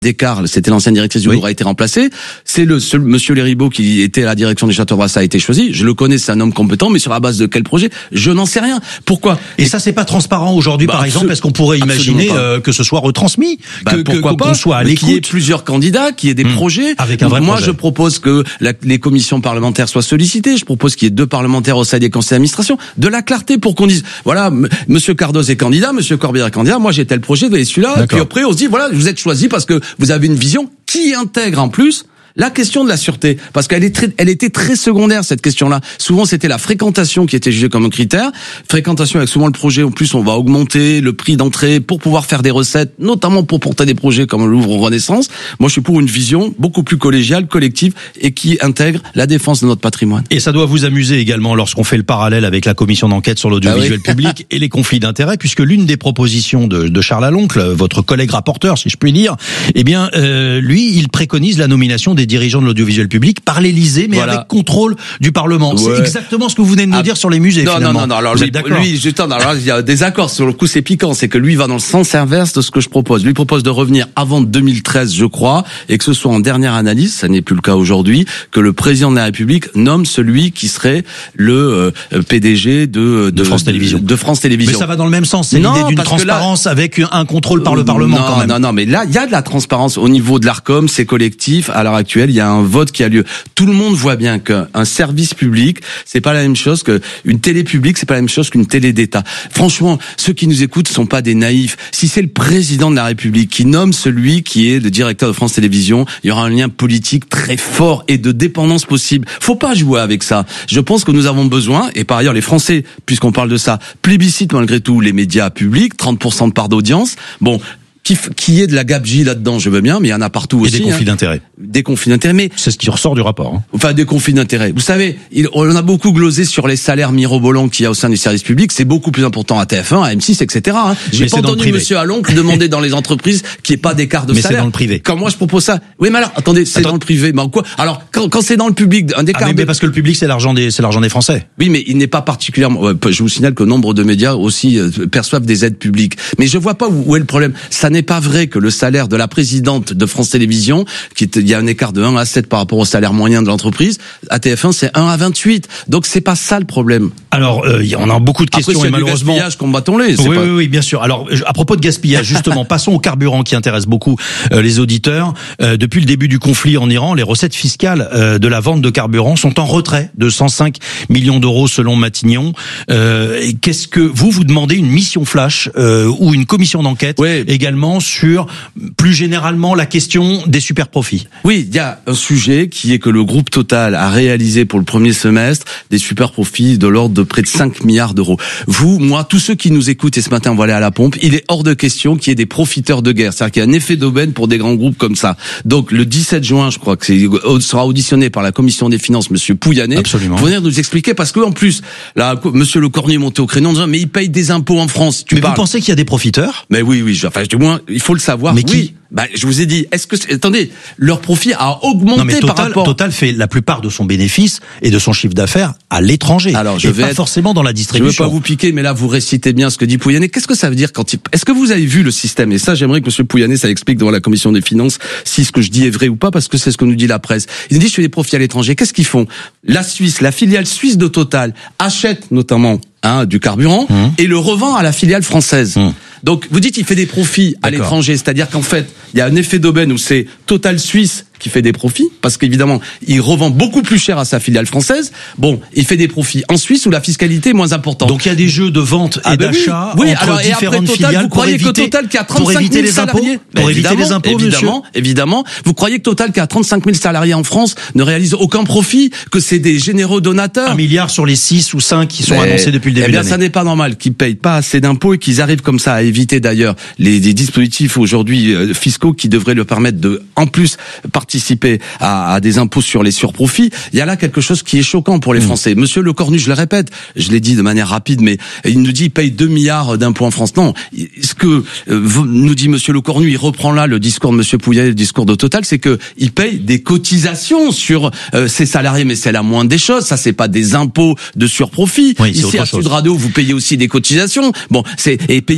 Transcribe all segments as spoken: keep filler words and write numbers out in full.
Descartes, c'était l'ancienne directrice du oui. Louvre, a été remplacée. C'est le seul monsieur Léribaud qui était à la direction du Château Brassat a été choisi. Je le connais, c'est un homme compétent, mais sur la base de quel projet? Je n'en sais rien. Pourquoi? Et, Et ça, c'est pas transparent aujourd'hui, bah, par exemple. Est-ce qu'on pourrait imaginer euh, que ce soit retransmis, bah, que, pourquoi que, pas, qu'on soit à l'écoute, qu'il y ait plusieurs candidats, qu'il y ait des mmh. projets. Avec un vrai Moi, projet. je propose que la, les commissions parlementaires soient sollicitées. Je propose qu'il y ait deux parlementaires au sein des conseils d'administration. De la clarté pour qu'on dise, voilà, m- Monsieur Cardoz est candidat, Monsieur Corbière est candidat. Moi, j'ai tel projet, vous voyez celui-là. D'accord. Et puis après, on se dit, voilà, vous êtes choisi parce que vous avez une vision qui intègre en plus la question de la sûreté, parce qu'elle est très, elle était très secondaire, cette question-là. Souvent, c'était la fréquentation qui était jugée comme un critère. Fréquentation avec souvent le projet, en plus, on va augmenter le prix d'entrée pour pouvoir faire des recettes, notamment pour porter des projets comme le Louvre Renaissance. Moi, je suis pour une vision beaucoup plus collégiale, collective, et qui intègre la défense de notre patrimoine. Et ça doit vous amuser également lorsqu'on fait le parallèle avec la commission d'enquête sur l'audiovisuel ah oui. public et les conflits d'intérêts, puisque l'une des propositions de, de Charles Aloncle, votre collègue rapporteur, si je puis dire, eh bien, euh, lui, il préconise la nomination des des dirigeants de l'audiovisuel public par l'Élysée, mais voilà. avec contrôle du Parlement. Ouais. C'est exactement ce que vous venez de nous ah, dire sur les musées. Non, finalement. non, non, non. Alors vous lui, lui, justement, alors il y a des accords. Sur le coup, c'est piquant. C'est que lui va dans le sens inverse de ce que je propose. Lui propose de revenir avant deux mille treize, je crois, et que ce soit en dernière analyse, ça n'est plus le cas aujourd'hui, que le président de la République nomme celui qui serait le euh, P D G de, de, de France Télévisions. De, de France Télévisions. Mais ça va dans le même sens. C'est non, l'idée d'une transparence là, avec un contrôle par le Parlement non, quand même. Non, non, mais là, il y a de la transparence au niveau de l'Arcom, c'est collectif. À l'heure actuelle, il y a un vote qui a lieu. Tout le monde voit bien qu'un service public, c'est pas la même chose qu'une télé publique, c'est pas la même chose qu'une télé d'État. Franchement, ceux qui nous écoutent sont pas des naïfs. Si c'est le président de la République qui nomme celui qui est le directeur de France Télévisions, il y aura un lien politique très fort et de dépendance possible. Faut pas jouer avec ça. Je pense que nous avons besoin, et par ailleurs les Français, puisqu'on parle de ça, plébiscitent malgré tout les médias publics, trente pour cent de part d'audience. Bon, Qui, qui est de la gabegie là-dedans, je veux bien, mais il y en a partout et aussi. Et des conflits hein. d'intérêts. Des conflits d'intérêts, mais... C'est ce qui ressort du rapport. Hein. Enfin, des conflits d'intérêts. Vous savez, il, on a beaucoup glosé sur les salaires mirobolants qu'il y a au sein du service public. C'est beaucoup plus important à T F un, à M six, et cetera. Hein. J'ai pas entendu Monsieur Aloncle demander dans les entreprises qu'il n'y ait pas d'écart de mais salaire. Mais c'est dans le privé. Quand moi je propose ça... Oui, mais alors, attendez, c'est Attends. dans le privé. Mais en quoi? Alors, quand, quand c'est dans le public, un écart ah, mais, de... mais parce que le public, c'est l'argent des, c'est l'argent des Français. Oui, mais il n'est pas particulièrement... Je vous signale que nombre de médias aussi perçoivent des aides publiques. Mais je vois pas où, où est le problème. Ça n'est pas vrai que le salaire de la présidente de France Télévisions, qui il y a un écart de un à sept par rapport au salaire moyen de l'entreprise, à T F un c'est un à vingt-huit. Donc c'est pas ça le problème. Alors euh, on a beaucoup de questions. Après, et malheureusement, gaspillage, combattons-les. Oui, pas... oui, oui, bien sûr. Alors à propos de gaspillage, justement, passons au carburant qui intéresse beaucoup euh, les auditeurs. Euh, depuis le début du conflit en Iran, les recettes fiscales euh, de la vente de carburant sont en retrait de cent cinq millions d'euros selon Matignon. Euh, et qu'est-ce que vous vous demandez une mission flash euh, ou une commission d'enquête oui. également sur plus généralement la question des super profits? Oui, il y a un sujet qui est que le groupe Total a réalisé pour le premier semestre des super profits de l'ordre de près de cinq milliards d'euros. Vous, moi, tous ceux qui nous écoutent et ce matin on va aller à la pompe, il est hors de question qu'il y ait des profiteurs de guerre. C'est-à-dire qu'il y a un effet d'aubaine pour des grands groupes comme ça. Donc le dix-sept juin, je crois que c'est sera auditionné par la commission des finances Monsieur Pouyanné. Absolument. Pour venir nous expliquer, parce que en plus, là, Monsieur Le Cornu est monté au créneau en disant mais ils payent des impôts en France. Tu mais parles. Vous pensez qu'il y a des profiteurs? Mais oui, oui. Enfin, du moins, il faut le savoir. Mais oui. qui? Bah, je vous ai dit, est-ce que, attendez, leur profit a augmenté non, mais Total, par rapport... Total fait la plupart de son bénéfice et de son chiffre d'affaires à l'étranger. Alors, je et vais pas être... forcément dans la distribution. Je veux pas vous piquer, mais là, vous récitez bien ce que dit Pouyanné. Qu'est-ce que ça veut dire quand il... Est-ce que vous avez vu le système? Et ça, j'aimerais que Monsieur Pouyanné, ça explique devant la commission des finances si ce que je dis est vrai ou pas, parce que c'est ce que nous dit la presse. Il nous dit, je fais des profits à l'étranger. Qu'est-ce qu'ils font? La Suisse, la filiale suisse de Total, achète notamment hein, du carburant mmh. et le revend à la filiale française. Mmh. Donc, vous dites, il fait des profits à D'accord. l'étranger. C'est-à-dire qu'en fait, il y a un effet d'aubaine où c'est Total Suisse qui fait des profits, parce qu'évidemment, il revend beaucoup plus cher à sa filiale française. Bon, il fait des profits en Suisse où la fiscalité est moins importante. Donc il y a des jeux de vente et ah ben d'achat oui. Oui, entre alors, différentes Total, filiales vous croyez pour éviter, que Total qui a trente-cinq mille salariés, pour éviter les impôts, évidemment, monsieur. évidemment, vous croyez que Total qui a trente-cinq mille salariés en France ne réalise aucun profit, que c'est des généreux donateurs? Un milliard sur les six ou cinq qui sont mais, annoncés depuis le début eh bien, de l'année. Ça n'est pas normal qu'ils payent pas assez d'impôts et qu'ils arrivent comme ça à éviter d'ailleurs les, les dispositifs aujourd'hui euh, fiscaux qui devraient leur permettre de, en plus, participer à à des impôts sur les surprofits. Il y a là quelque chose qui est choquant pour les Français. Mmh. Monsieur Le Cornu, je le répète, je l'ai dit de manière rapide, mais il nous dit il paye deux milliards d'impôts en France. Non, ce que euh, nous dit Monsieur Le Cornu, il reprend là le discours de Monsieur Pouyanné, le discours de Total, c'est que il paye des cotisations sur euh, ses salariés, mais c'est la moindre des choses. Ça, c'est pas des impôts de surprofit. Oui, ici à Sud Radio, vous payez aussi des cotisations. Bon, c'est et payer et les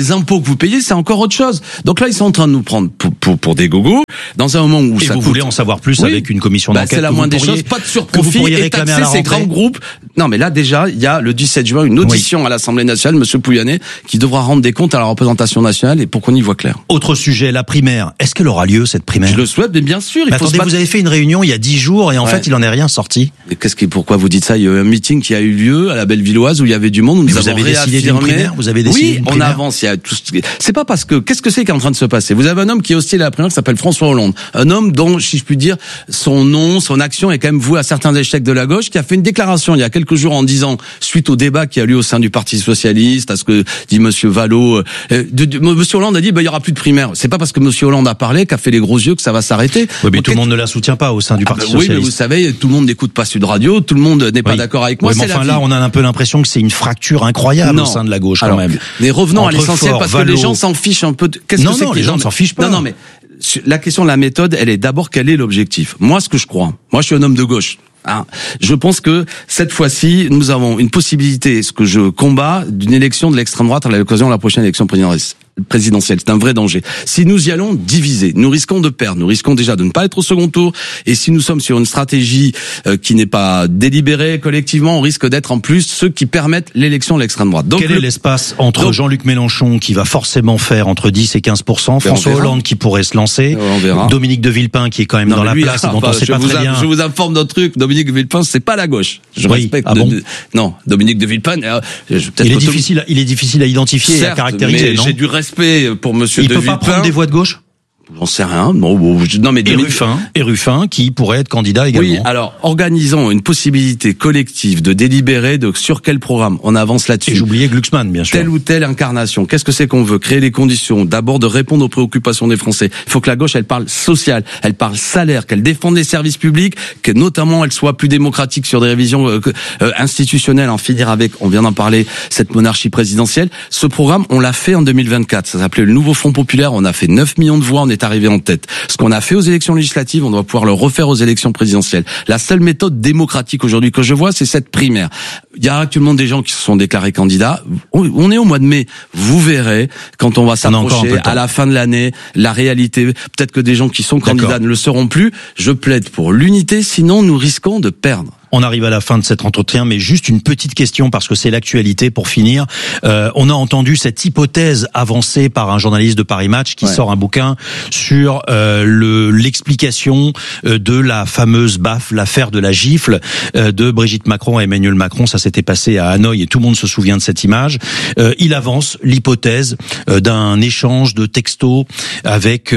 les impôts que vous payez, c'est encore autre chose. Donc là, ils sont en train de nous prendre pour, pour, pour des gogos, dans un moment où et ça vous coûte... voulez en savoir plus oui. avec une commission bah, d'enquête. C'est la moindre des choses, pas de surprofit et taxer ces grands groupes. Non, mais là, déjà, il y a le dix-sept juin une audition oui. à l'Assemblée nationale, Monsieur Pouyanné, qui devra rendre des comptes à la représentation nationale et pour qu'on y voit clair. Autre sujet, la primaire. Est-ce qu'elle aura lieu, cette primaire? Je le souhaite, mais bien sûr. Il mais faut attendez, se vous avez fait une réunion il y a dix jours et en ouais. fait, il en est rien sorti. Et qu'est-ce qui, pourquoi vous dites ça? Il y a eu un meeting qui a eu lieu à la Bellevilloise où il y avait du monde. Où nous vous avons avez décidé d'une primaire? Vous avez décidé Oui, on avance. Il y a tout. C'est pas parce que qu'est-ce que c'est qui est en train de se passer? Vous avez un homme qui est hostile à la primaire qui s'appelle François Hollande, un homme dont, si je puis dire, son nom, son action est quand même vouée à certains échecs de la gauche, qui a fait une déclaration il y a quelques jours en disant, suite au débat qui a lieu au sein du Parti socialiste, à ce que dit Monsieur Vallot, euh, de, de, Monsieur Hollande a dit, bah, il y aura plus de primaire. C'est pas parce que Monsieur Hollande a parlé, qu'a fait les gros yeux, que ça va s'arrêter. Oui, mais Donc, tout le monde ne la soutient pas au sein du Parti ah, bah, socialiste. Oui, mais vous savez, tout le monde n'écoute pas Sud Radio, tout le monde n'est pas oui. d'accord avec moi. Oui, mais enfin là, on a un peu l'impression que c'est une fracture incroyable non. au sein de la gauche quand Alors, même. Mais revenons Entre à l'essentiel Fort, parce Vallot. que les gens s'en fichent un peu. De... Qu'est-ce non, que c'est non, que les gens ne s'en fichent pas. Non, non, mais la question de la méthode, elle est d'abord quel est l'objectif. Moi, ce que je crois, moi, je suis un homme de gauche. Hein. Je pense que cette fois-ci, nous avons une possibilité, ce que je combats, d'une élection de l'extrême droite à l'occasion de la prochaine élection présidentielle. C'est un vrai danger. Si nous y allons diviser, nous risquons de perdre. Nous risquons déjà de ne pas être au second tour. Et si nous sommes sur une stratégie euh, qui n'est pas délibérée collectivement, on risque d'être en plus ceux qui permettent l'élection de l'extrême droite. Donc, quel le... est l'espace entre Donc... Jean-Luc Mélenchon qui va forcément faire entre dix et quinze pour cent, François Hollande qui pourrait se lancer, Dominique de Villepin qui est quand même non, dans la lui, place, ah, dont enfin, on sait pas très a, bien. Je vous informe d'un truc. Dominique de Villepin, c'est pas la gauche. Je oui. respecte. Ah bon de, de, non, Dominique de Villepin. Euh, il est difficile. À, il est difficile à identifier Certes, et à caractériser. Mais non j'ai du respect pour Monsieur il de Villepin. Il peut pas prendre des voix de gauche. J'en sais rien. Non, non mais et Ruffin, et Ruffin qui pourrait être candidat également. Oui, alors organisons une possibilité collective de délibérer de sur quel programme on avance là-dessus. Et j'oubliais Glucksmann, bien sûr. Telle ou telle incarnation. Qu'est-ce que c'est qu'on veut? Créer les conditions, d'abord de répondre aux préoccupations des Français. Il faut que la gauche, elle parle social, elle parle salaire, qu'elle défende les services publics, que notamment elle soit plus démocratique sur des révisions euh, euh, institutionnelles, en finir avec, on vient d'en parler, cette monarchie présidentielle. Ce programme, on l'a fait en deux mille vingt-quatre. Ça s'appelait le Nouveau Front Populaire. On a fait neuf millions de voix. On est arrivé en tête. Ce qu'on a fait aux élections législatives, on doit pouvoir le refaire aux élections présidentielles. La seule méthode démocratique aujourd'hui que je vois, c'est cette primaire. Il y a actuellement des gens qui se sont déclarés candidats. On est au mois de mai. Vous verrez, quand on va s'approcher à la fin de l'année, la réalité. Peut-être que des gens qui sont candidats D'accord. ne le seront plus. Je plaide pour l'unité, sinon nous risquons de perdre. On arrive à la fin de cet entretien, mais juste une petite question parce que c'est l'actualité pour finir. Euh, on a entendu cette hypothèse avancée par un journaliste de Paris Match qui ouais. sort un bouquin sur euh, le l'explication de la fameuse baffe, l'affaire de la gifle euh, de Brigitte Macron à Emmanuel Macron. Ça s'était passé à Hanoï et tout le monde se souvient de cette image. Euh, il avance l'hypothèse euh, d'un échange de textos avec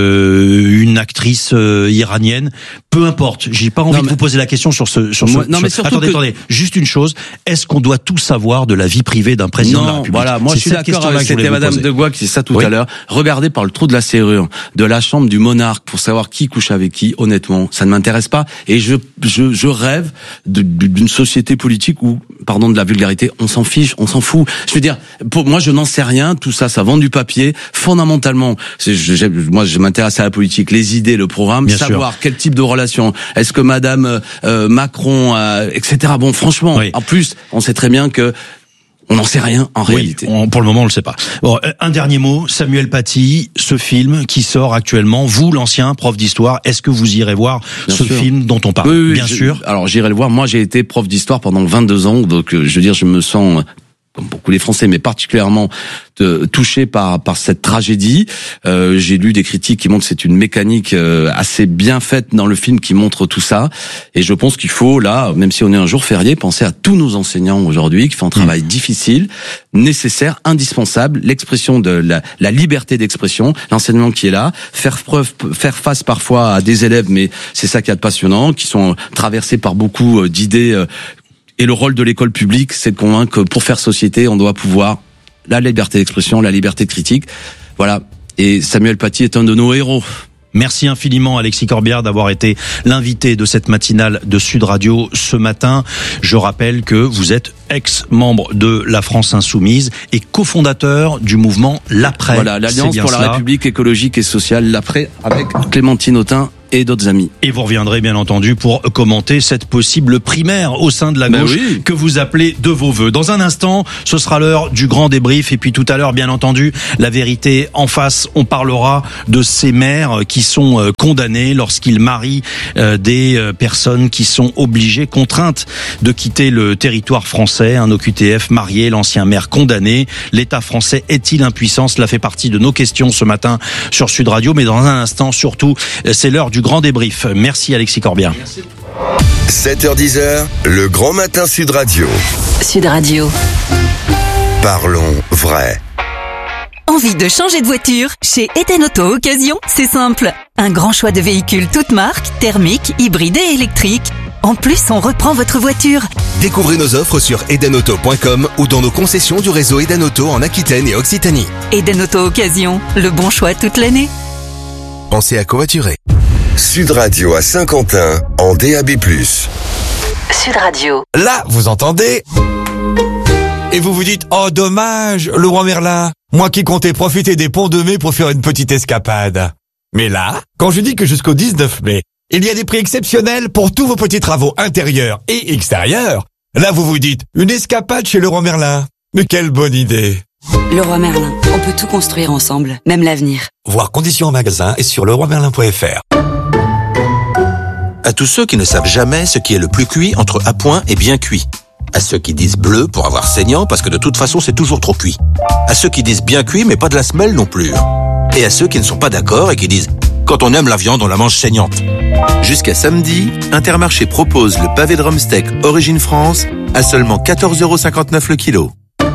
euh, une actrice euh, iranienne. Peu importe, j'ai pas envie non, mais... de vous poser la question sur ce sur Moi, non, mais surtout attendez, que... attendez, juste une chose. Est-ce qu'on doit tout savoir de la vie privée d'un président non, de la République? Voilà, moi c'est je suis d'accord avec c'était Madame de Gois qui disait ça tout oui. à l'heure. Regardez par le trou de la serrure de la chambre du monarque pour savoir qui couche avec qui. Honnêtement, ça ne m'intéresse pas. Et je je, je rêve de, d'une société politique où, pardon de la vulgarité, on s'en fiche, on s'en fout. Je veux dire, pour moi je n'en sais rien. Tout ça, ça vend du papier. Fondamentalement, c'est, je, moi je m'intéresse à la politique, les idées, le programme, Bien savoir sûr. quel type de relation. Est-ce que Madame euh, Macron, euh, et cetera. Bon, franchement, oui. en plus, on sait très bien que on n'en sait rien en oui, réalité. On, pour le moment, on le sait pas. Bon, un dernier mot, Samuel Paty, ce film qui sort actuellement. Vous, l'ancien prof d'histoire, est-ce que vous irez voir bien ce sûr. film dont on parle? Oui, oui, bien je, sûr. Alors j'irai le voir. Moi, j'ai été prof d'histoire pendant vingt-deux ans, donc je veux dire, je me sens comme beaucoup les Français, mais particulièrement de, touché par par cette tragédie. Euh, j'ai lu des critiques qui montrent que c'est une mécanique euh, assez bien faite dans le film qui montre tout ça. Et je pense qu'il faut, là, même si on est un jour férié, penser à tous nos enseignants aujourd'hui qui font un travail mmh. difficile, nécessaire, indispensable, l'expression de la, la liberté d'expression, l'enseignement qui est là, faire preuve, faire face parfois à des élèves, mais c'est ça qui est passionnant, qui sont traversés par beaucoup d'idées. Euh, Et le rôle de l'école publique, c'est de convaincre que pour faire société, on doit pouvoir la liberté d'expression, la liberté de critique. Voilà. Et Samuel Paty est un de nos héros. Merci infiniment Alexis Corbière d'avoir été l'invité de cette matinale de Sud Radio ce matin. Je rappelle que vous êtes ex-membre de la France Insoumise et cofondateur du mouvement L'Après. Voilà, l'Alliance pour la République écologique et sociale, l'Après, avec Clémentine Autain et d'autres amis. Et vous reviendrez bien entendu pour commenter cette possible primaire au sein de la gauche ben oui. que vous appelez de vos voeux. Dans un instant, ce sera l'heure du grand débrief et puis tout à l'heure, bien entendu, la vérité en face. On parlera de ces maires qui sont condamnés lorsqu'ils marient des personnes qui sont obligées, contraintes de quitter le territoire français. Un O Q T F marié, l'ancien maire condamné. L'État français est-il impuissant? Cela fait partie de nos questions ce matin sur Sud Radio. Mais dans un instant, surtout, c'est l'heure du grand débrief. Merci Alexis Corbière. Merci. sept heures dix, le grand matin Sud Radio. Sud Radio. Parlons vrai. Envie de changer de voiture? Chez Eden Auto Occasion, c'est simple. Un grand choix de véhicules toutes marques, thermiques, hybrides et électriques. En plus, on reprend votre voiture. Découvrez nos offres sur eden auto point com ou dans nos concessions du réseau Eden Auto en Aquitaine et Occitanie. Eden Auto Occasion, le bon choix toute l'année. Pensez à covoiturer. Sud Radio à Saint-Quentin en D A B plus. Sud Radio. Là, vous entendez? Et vous vous dites, oh dommage, le roi Merlin, moi qui comptais profiter des ponts de mai pour faire une petite escapade. Mais là, quand je dis que jusqu'au dix-neuf mai, il y a des prix exceptionnels pour tous vos petits travaux intérieurs et extérieurs, là vous vous dites, une escapade chez le roi Merlin. Mais quelle bonne idée! Le roi Merlin, on peut tout construire ensemble, même l'avenir. Voir conditions en magasin et sur leroy merlin point f r. À tous ceux qui ne savent jamais ce qui est le plus cuit entre à point et bien cuit. À ceux qui disent bleu pour avoir saignant parce que de toute façon c'est toujours trop cuit. À ceux qui disent bien cuit mais pas de la semelle non plus. Et à ceux qui ne sont pas d'accord et qui disent quand on aime la viande on la mange saignante. Jusqu'à samedi, Intermarché propose le pavé de Rumsteak Origine France à seulement quatorze euros cinquante-neuf le kilo.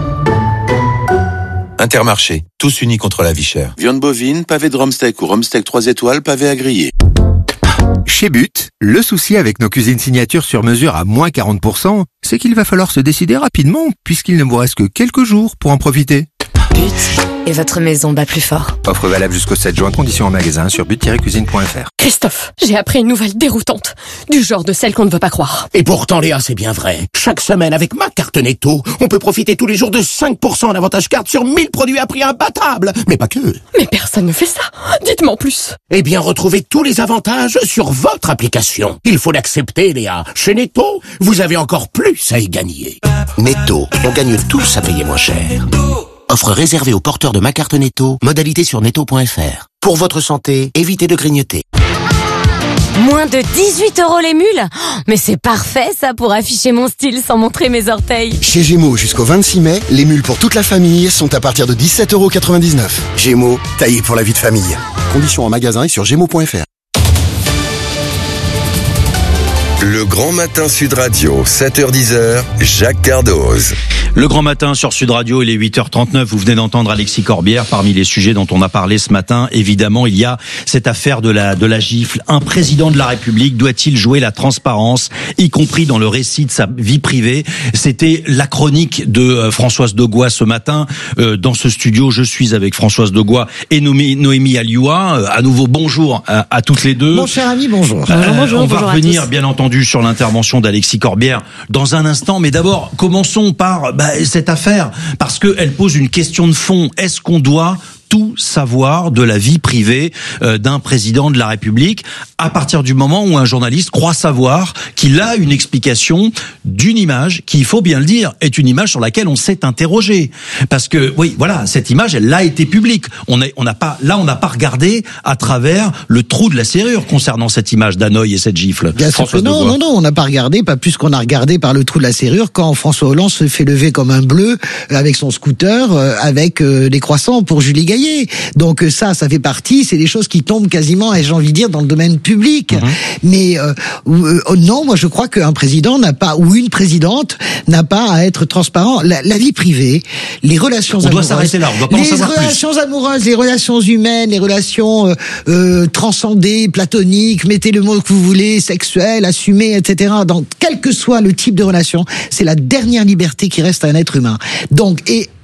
Intermarché, tous unis contre la vie chère. Viande bovine, pavé de Rumsteak ou Rumsteak trois étoiles, pavé à griller. Chez But, le souci avec nos cuisines signatures sur mesure à moins quarante pour cent, c'est qu'il va falloir se décider rapidement, puisqu'il ne vous reste que quelques jours pour en profiter. But, et votre maison bat plus fort. Offre valable jusqu'au sept juin, conditions en magasin sur but tiret cuisine point f r. Christophe, j'ai appris une nouvelle déroutante, du genre de celle qu'on ne veut pas croire. Et pourtant Léa, c'est bien vrai. Chaque semaine avec ma carte Netto, on peut profiter tous les jours de cinq pour cent en avantage carte sur mille produits à prix imbattable. Mais pas que. Mais personne ne fait ça. Dites-moi en plus. Eh bien, retrouvez tous les avantages sur votre application. Il faut l'accepter, Léa. Chez Netto, vous avez encore plus à y gagner. Netto, on gagne tous à payer moins cher. Offre réservée aux porteurs de ma carte Netto, modalité sur netto point f r. Pour votre santé, évitez de grignoter. Moins de dix-huit euros les mules? Mais c'est parfait ça pour afficher mon style sans montrer mes orteils. Chez Gémeaux, jusqu'au vingt-six mai, les mules pour toute la famille sont à partir de dix-sept euros quatre-vingt-dix-neuf. Gémeaux, taillé pour la vie de famille. Conditions en magasin et sur gémeaux point f r. Le Grand Matin Sud Radio, sept heures dix, Jacques Cardoz. Le Grand Matin sur Sud Radio, il est huit heures trente-neuf. Vous venez d'entendre Alexis Corbière. Parmi les sujets dont on a parlé ce matin, évidemment, il y a cette affaire de la de la gifle. Un président de la République doit-il jouer la transparence, y compris dans le récit de sa vie privée? C'était la chronique de Françoise Degois ce matin. Euh, dans ce studio, je suis avec Françoise Degois et Noémie, Noémie Alioua. Euh, à nouveau, bonjour à, à toutes les deux. Mon cher ami, bonjour. Euh, bonjour, bonjour on va bonjour revenir, bien entendu, sur l'intervention d'Alexis Corbière dans un instant. Mais d'abord, commençons par bah, cette affaire, parce qu'elle pose une question de fond. Est-ce qu'on doit tout savoir de la vie privée euh, d'un président de la République à partir du moment où un journaliste croit savoir qu'il a une explication d'une image qui, il faut bien le dire, est une image sur laquelle on s'est interrogé. Parce que, oui, voilà, cette image, elle a été publique. On a, on n'a pas, là, on n'a pas regardé à travers le trou de la serrure concernant cette image d'Hanoï et cette gifle. Bien sûr que non, non, non, on n'a pas regardé, pas plus qu'on a regardé par le trou de la serrure quand François Hollande se fait lever comme un bleu avec son scooter, avec des croissants pour Julie Gaillet. Donc ça, ça fait partie, c'est des choses qui tombent quasiment, j'ai envie de dire, dans le domaine public. Mmh. Mais euh, euh, non, moi je crois qu'un président n'a pas, ou une présidente n'a pas à être transparent. La, la vie privée, les relations on amoureuses, doit s'arrêter là, on doit pas les en savoir relations plus. amoureuses, les relations humaines, les relations euh, euh, transcendées, platoniques, mettez le mot que vous voulez, sexuelles, assumées, et cetera. Donc quel que soit le type de relation, c'est la dernière liberté qui reste à un être humain. Donc et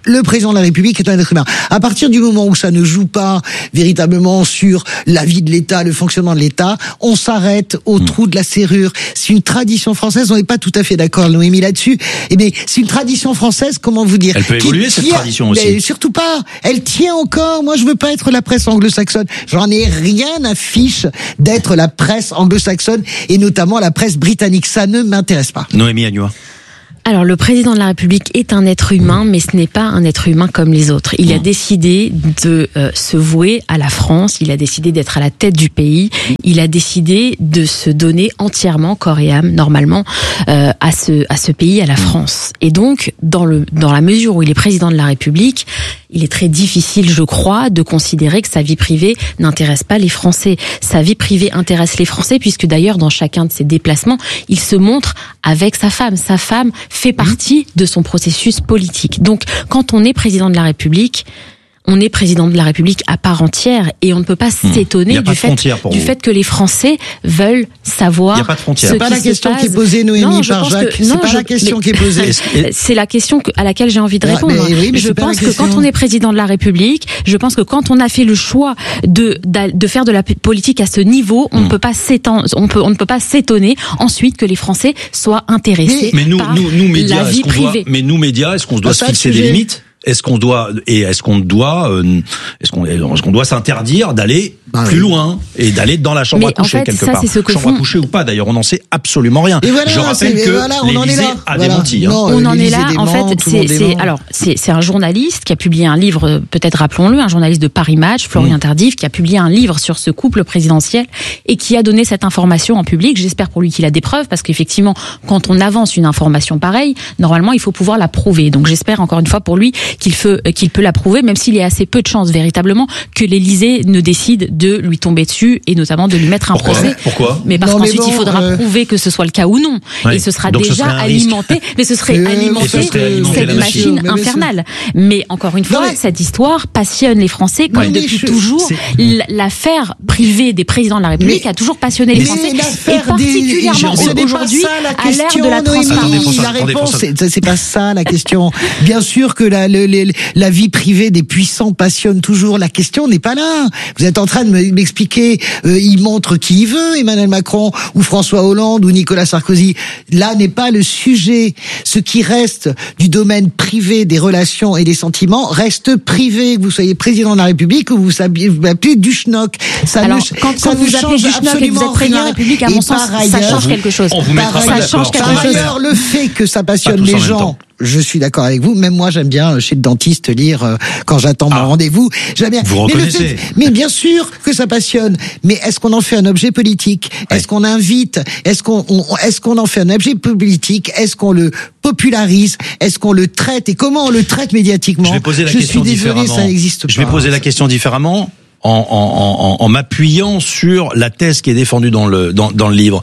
le président de la République est un être humain. À partir du moment où ça ne joue pas véritablement sur la vie de l'État, le fonctionnement de l'État, on s'arrête au mmh. trou de la serrure. C'est une tradition française, on n'est pas tout à fait d'accord, Noémie, là-dessus. Eh bien, c'est une tradition française, comment vous dire? Elle peut évoluer, cette tradition aussi. Mais surtout pas. Elle tient encore. Moi, je veux pas être la presse anglo-saxonne. J'en ai rien à fiche d'être la presse anglo-saxonne et notamment la presse britannique. Ça ne m'intéresse pas. Noémie Agnoa. Alors, le président de la République est un être humain, mais ce n'est pas un être humain comme les autres. Il a décidé de euh, se vouer à la France, il a décidé d'être à la tête du pays, il a décidé de se donner entièrement, corps et âme, normalement, euh, à ce à ce pays, à la France. Et donc, dans le dans la mesure où il est président de la République, il est très difficile, je crois, de considérer que sa vie privée n'intéresse pas les Français. Sa vie privée intéresse les Français, puisque d'ailleurs, dans chacun de ses déplacements, il se montre avec sa femme. Sa femme fait partie de son processus politique. Donc, quand on est président de la République, on est président de la République à part entière et on ne peut pas mmh. s'étonner du, fait, du fait que les Français veulent savoir. Il n'y a pas de frontière. C'est pas la question qui est posée, Noémie, par Jacques. C'est pas la question qui est posée. C'est la question à laquelle j'ai envie de répondre. Ouais, mais oui, mais je pense que quand on est président de la République, je pense que quand on a fait le choix de de faire de la politique à ce niveau, on mmh. ne peut pas s'étendre, on peut on ne peut pas s'étonner ensuite que les Français soient intéressés mais nous, par nous, nous, médias, la vie privée. Doit, mais nous médias, est-ce qu'on doit se fixer des limites? Est-ce qu'on doit et est-ce qu'on doit euh, est-ce qu'on est-ce qu'on doit s'interdire d'aller bah plus oui. loin et d'aller dans la chambre mais à coucher en fait, quelque ça, part c'est ce que chambre font... à coucher ou pas d'ailleurs on n'en sait absolument rien. Voilà, je rappelle que voilà, l'Élysée a voilà. démenti. Hein. Non, on en est là dément, en fait c'est c'est alors c'est c'est un journaliste qui a publié un livre, peut-être rappelons-le, un journaliste de Paris Match, Florian mmh. Tardif, qui a publié un livre sur ce couple présidentiel et qui a donné cette information en public. J'espère pour lui qu'il a des preuves parce qu'effectivement quand on avance une information pareille, normalement il faut pouvoir la prouver. Donc j'espère encore une fois pour lui qu'il peut qu'il peut la prouver, même s'il y a assez peu de chances véritablement que l'Élysée ne décide de lui tomber dessus et notamment de lui mettre un Pourquoi procès. Pourquoi Mais parce non, qu'ensuite mais bon, il faudra euh... prouver que ce soit le cas ou non. Oui. Et ce sera Donc déjà ce alimenté, mais ce serait euh, alimenté ce serait alimenter cette machine, machine infernale. Mais encore une fois, non, mais... cette histoire passionne les Français comme ouais, depuis je... toujours. L'affaire privée des présidents de la République mais... a toujours passionné les Français et particulièrement des... aujourd'hui à l'ère de la Noémie, transparence. La réponse, c'est pas ça la question. Bien sûr que la, le, le, la vie privée des puissants passionne toujours. La question n'est pas là. Vous êtes en train de m'expliquer, euh, il montre qui il veut, Emmanuel Macron ou François Hollande ou Nicolas Sarkozy. Là n'est pas le sujet. Ce qui reste du domaine privé des relations et des sentiments reste privé. Que vous soyez président de la République ou vous vous appelez du schnock. Ça Alors, ne, quand, ça quand vous appelez du schnock et que vous êtes président de la République, à mon sens, ça change quelque chose. On vous mettra ça change quelque Par chose. ailleurs, le fait que ça passionne les gens, je suis d'accord avec vous. Même moi, j'aime bien chez le dentiste lire euh, quand j'attends ah, mon rendez-vous. J'aime bien. Vous mais, reconnaissez. le fait, mais bien sûr que ça passionne. Mais est-ce qu'on en fait un objet politique? Est-ce ouais. qu'on invite? Est-ce qu'on on, est-ce qu'on en fait un objet politique? Est-ce qu'on le popularise? Est-ce qu'on le traite? Et comment on le traite médiatiquement? Je vais poser la je question suis désolé, différemment. Ça n'existe pas. Je vais poser la question différemment. En, en, en, en m'appuyant sur la thèse qui est défendue dans le dans, dans le livre.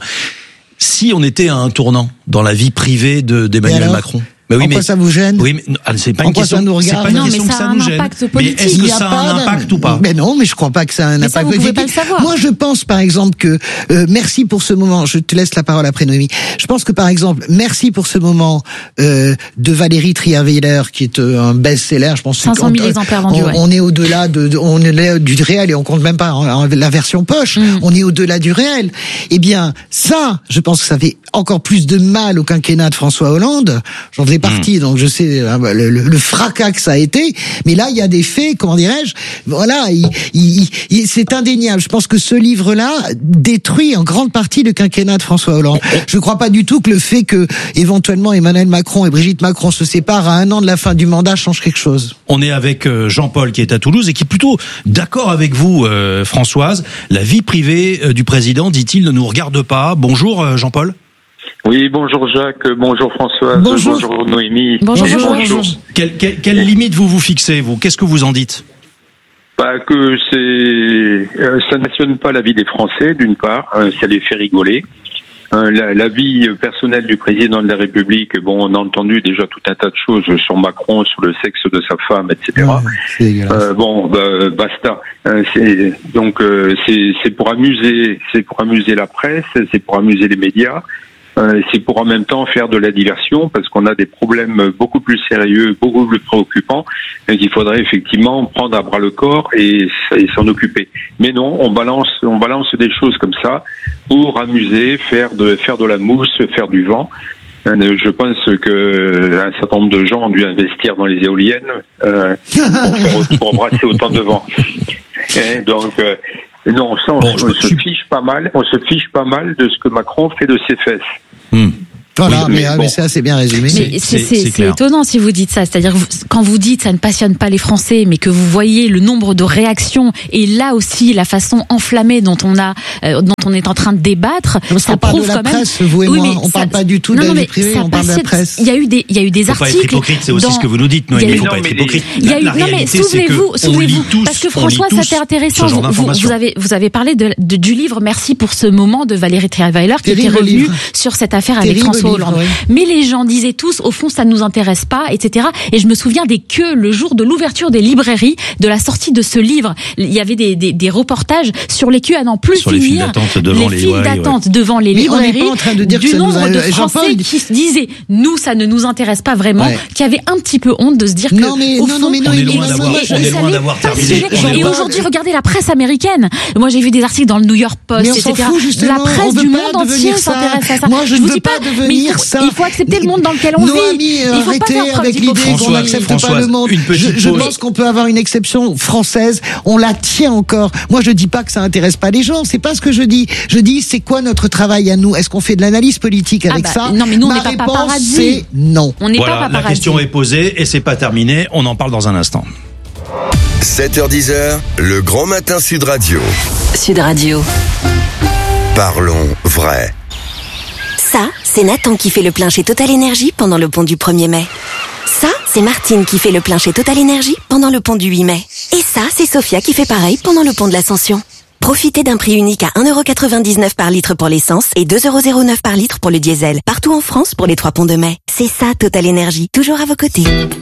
Si on était à un tournant dans la vie privée de d'Emmanuel Macron. Mais oui, en mais, quoi ça vous gêne? Oui, mais c'est pas une question. C'est pas une non, question mais que ça, ça nous a un gêne. impact politique. Mais est-ce que ça a un impact ou pas? Mais non, mais je crois pas que ça a un mais impact ça, vous politique. pouvez pas le savoir. Moi, je pense, par exemple, que euh, merci pour ce moment. Je te laisse la parole après, Noémie. Je pense que, par exemple, merci pour ce moment euh, de Valérie Trierweiler, qui est euh, un best-seller. Je pense. cinq cent mille exemplaires vendus. On, ouais. on est au-delà de, de, on est du réel et on compte même pas en, en, la version poche. Mm. On est au-delà du réel. Eh bien, ça, je pense que ça fait encore plus de mal au quinquennat de François Hollande. J'en faisais partie, mm. donc je sais le, le, le fracas que ça a été. Mais là, il y a des faits, comment dirais-je, voilà, il, il, il, c'est indéniable. Je pense que ce livre-là détruit en grande partie le quinquennat de François Hollande. Je ne crois pas du tout que le fait que, éventuellement, Emmanuel Macron et Brigitte Macron se séparent à un an de la fin du mandat change quelque chose. On est avec Jean-Paul qui est à Toulouse et qui est plutôt d'accord avec vous, euh, Françoise. La vie privée du président, dit-il, ne nous regarde pas. Bonjour, Jean-Paul. Oui, bonjour Jacques, bonjour Françoise, bonjour, bonjour Noémie. Bonjour, bonjour. bonjour. Quelle, quelle, quelle limite vous vous fixez, vous? Qu'est-ce que vous en dites? Bah, que c'est, euh, ça ne passionne pas la vie des Français, d'une part, euh, ça les fait rigoler. Euh, la, la vie personnelle du président de la République, bon, on a entendu déjà tout un tas de choses sur Macron, sur le sexe de sa femme, et cetera. Ouais, euh, bon, bah, basta. Euh, c'est, donc, euh, c'est, c'est pour amuser, c'est pour amuser la presse, c'est pour amuser les médias. Euh, c'est pour en même temps faire de la diversion, parce qu'on a des problèmes beaucoup plus sérieux, beaucoup plus préoccupants, et qu'il faudrait effectivement prendre à bras le corps et, et s'en occuper. Mais non, on balance, on balance des choses comme ça pour amuser, faire de faire de la mousse, faire du vent. Euh, je pense que un certain nombre de gens ont dû investir dans les éoliennes euh, pour, faire, pour brasser autant de vent. Et donc euh, non, ça, on, bon, on se fiche pas mal, on se fiche pas mal de ce que Macron fait de ses fesses. Hmm. Voilà, oui, mais, mais, mais bon. ça c'est bien résumé. Mais c'est, c'est, c'est, c'est étonnant si vous dites ça. C'est-à-dire que vous, quand vous dites ça ne passionne pas les Français, mais que vous voyez le nombre de réactions et là aussi la façon enflammée dont on a, euh, dont on est en train de débattre, Parce ça prouve de la quand presse, même. Vous et oui, moi, mais on ça, parle pas du tout de non, la non, vie privée, on parle de la presse. Il y a eu des, il y a eu des faut articles. Faut pas être hypocrite, c'est aussi dans, ce que vous nous dites, Noémie. Il faut pas être hypocrite. Il y a eu, la, la non mais réalité, souvenez-vous, c'est que souvenez-vous, tous, parce que François, c'était intéressant. Vous, vous, vous avez, vous avez parlé de, de, du livre. Merci pour ce moment de Valérie Trierweiler qui était revenue sur cette affaire avec François Hollande. Mais les gens disaient tous, au fond, ça ne nous intéresse pas, et cetera. Et je me souviens des queues le jour de l'ouverture des librairies, de la sortie de ce livre. Il y avait des, des, des reportages sur les queues à n'en plus sur finir. Les files d'attente devant les, les, files ouais, d'attente ouais. devant les mais librairies. On n'est pas en train de dire du que ça nombre nous a... de Français qui se disaient, nous, ça ne nous intéresse pas vraiment, ouais. qui avaient un petit peu honte de se dire que, non, mais, au non, fond, non, mais non, on est loin d'avoir, on est loin d'avoir terminé. Et aujourd'hui, regardez la presse américaine. Moi, j'ai vu des articles dans le New York Post, et cetera. La presse du monde entier s'intéresse à ça. Moi, je ne ne vous veux dis pas devenir ça. Il faut accepter le monde dans lequel on vit. Il faut pas faire avec l'idée qu'on n'accepte pas le monde. Je, je pense qu'on peut avoir une exception française. On la tient encore. Moi, je dis pas que ça intéresse pas les gens. C'est pas ce que je dis. Je dis, c'est quoi notre travail à nous? Est-ce qu'on fait de l'analyse politique avec ah bah, ça? Non, mais nous, on Ma n'est pas réponse, paparazzi. c'est non. On n'est voilà, pas paparazzi. La question est posée et c'est pas terminé. On en parle dans un instant. sept heures dix, le grand matin Sud Radio. Sud Radio. Parlons vrai. Ça, c'est Nathan qui fait le plein chez Total Énergie pendant le pont du premier mai. Ça, c'est Martine qui fait le plein chez Total Énergie pendant le pont du huit mai. Et ça, c'est Sophia qui fait pareil pendant le pont de l'Ascension. Profitez d'un prix unique à un euro quatre-vingt-dix-neuf par litre pour l'essence et deux euros zéro neuf par litre pour le diesel. Partout en France pour les trois ponts de mai. C'est ça, Total Énergie, toujours à vos côtés.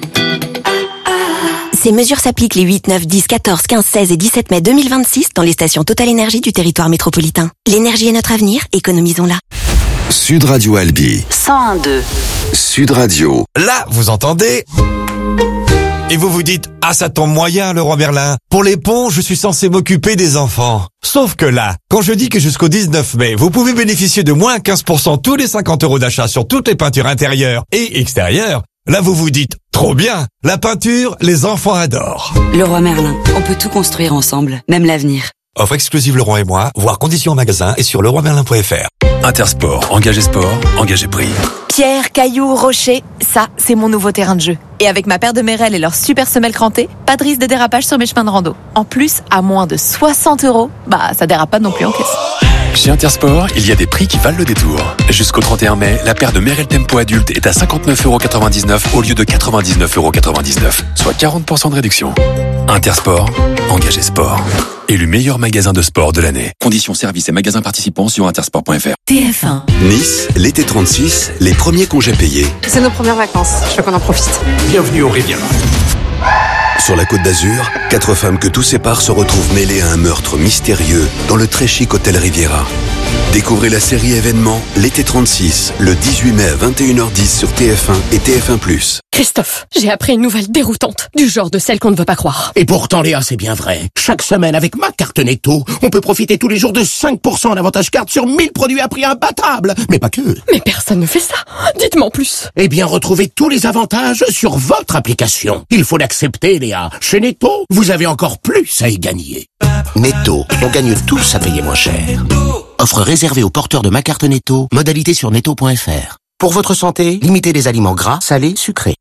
Ces mesures s'appliquent les huit, neuf, dix, quatorze, quinze, seize et dix-sept mai deux mille vingt-six dans les stations Total Énergie du territoire métropolitain. L'énergie est notre avenir, économisons-la. Sud Radio Albi. cent un virgule deux. Sud Radio. Là, vous entendez? Et vous vous dites, ah ça tombe moyen, Leroy Merlin. Pour les ponts, je suis censé m'occuper des enfants. Sauf que là, quand je dis que jusqu'au dix-neuf mai, vous pouvez bénéficier de moins quinze pour cent tous les cinquante euros d'achat sur toutes les peintures intérieures et extérieures, là vous vous dites, trop bien, la peinture, les enfants adorent. Leroy Merlin, on peut tout construire ensemble, même l'avenir. Offre exclusive Leroy et moi, voir conditions en magasin et sur leroy merlin point f r. Intersport, engagé sport, engagé prix. Pierre, cailloux, rochers, ça, c'est mon nouveau terrain de jeu. Et avec ma paire de Merrell et leur super semelle crantée, pas de risque de dérapage sur mes chemins de rando. En plus, à moins de soixante euros, bah ça dérape pas non plus en caisse. Chez Intersport, il y a des prix qui valent le détour. Jusqu'au trente et un mai, la paire de Merrell Tempo adulte est à cinquante-neuf euros quatre-vingt-dix-neuf au lieu de quatre-vingt-dix-neuf euros quatre-vingt-dix-neuf, soit quarante pour cent de réduction. Intersport, engagé sport. Élu meilleur magasin de sport de l'année. Conditions, services et magasins participants sur intersport point f r. T F un. Nice, l'été trente-six, les premiers congés payés. C'est nos premières vacances, je veux qu'on en profite. Bienvenue au Riviera. Sur la Côte d'Azur, quatre femmes que tout sépare se retrouvent mêlées à un meurtre mystérieux dans le très chic hôtel Riviera. Découvrez la série événement L'été trente-six, le dix-huit mai à vingt et une heures dix sur T F un et T F un plus. Christophe, j'ai appris une nouvelle déroutante, du genre de celle qu'on ne veut pas croire. Et pourtant, Léa, c'est bien vrai. Chaque semaine, avec ma carte Netto, on peut profiter tous les jours de cinq pour cent en avantage carte sur mille produits à prix imbattable. Mais pas que. Mais personne ne fait ça. Dites-moi en plus. Eh bien, retrouvez tous les avantages sur votre application. Il faut l'accepter, Léa. Chez Netto, vous avez encore plus à y gagner. Netto, on gagne tous à payer moins cher. Offre réservée aux porteurs de ma carte Netto, modalité sur netto point f r. Pour votre santé, limitez les aliments gras, salés, sucrés.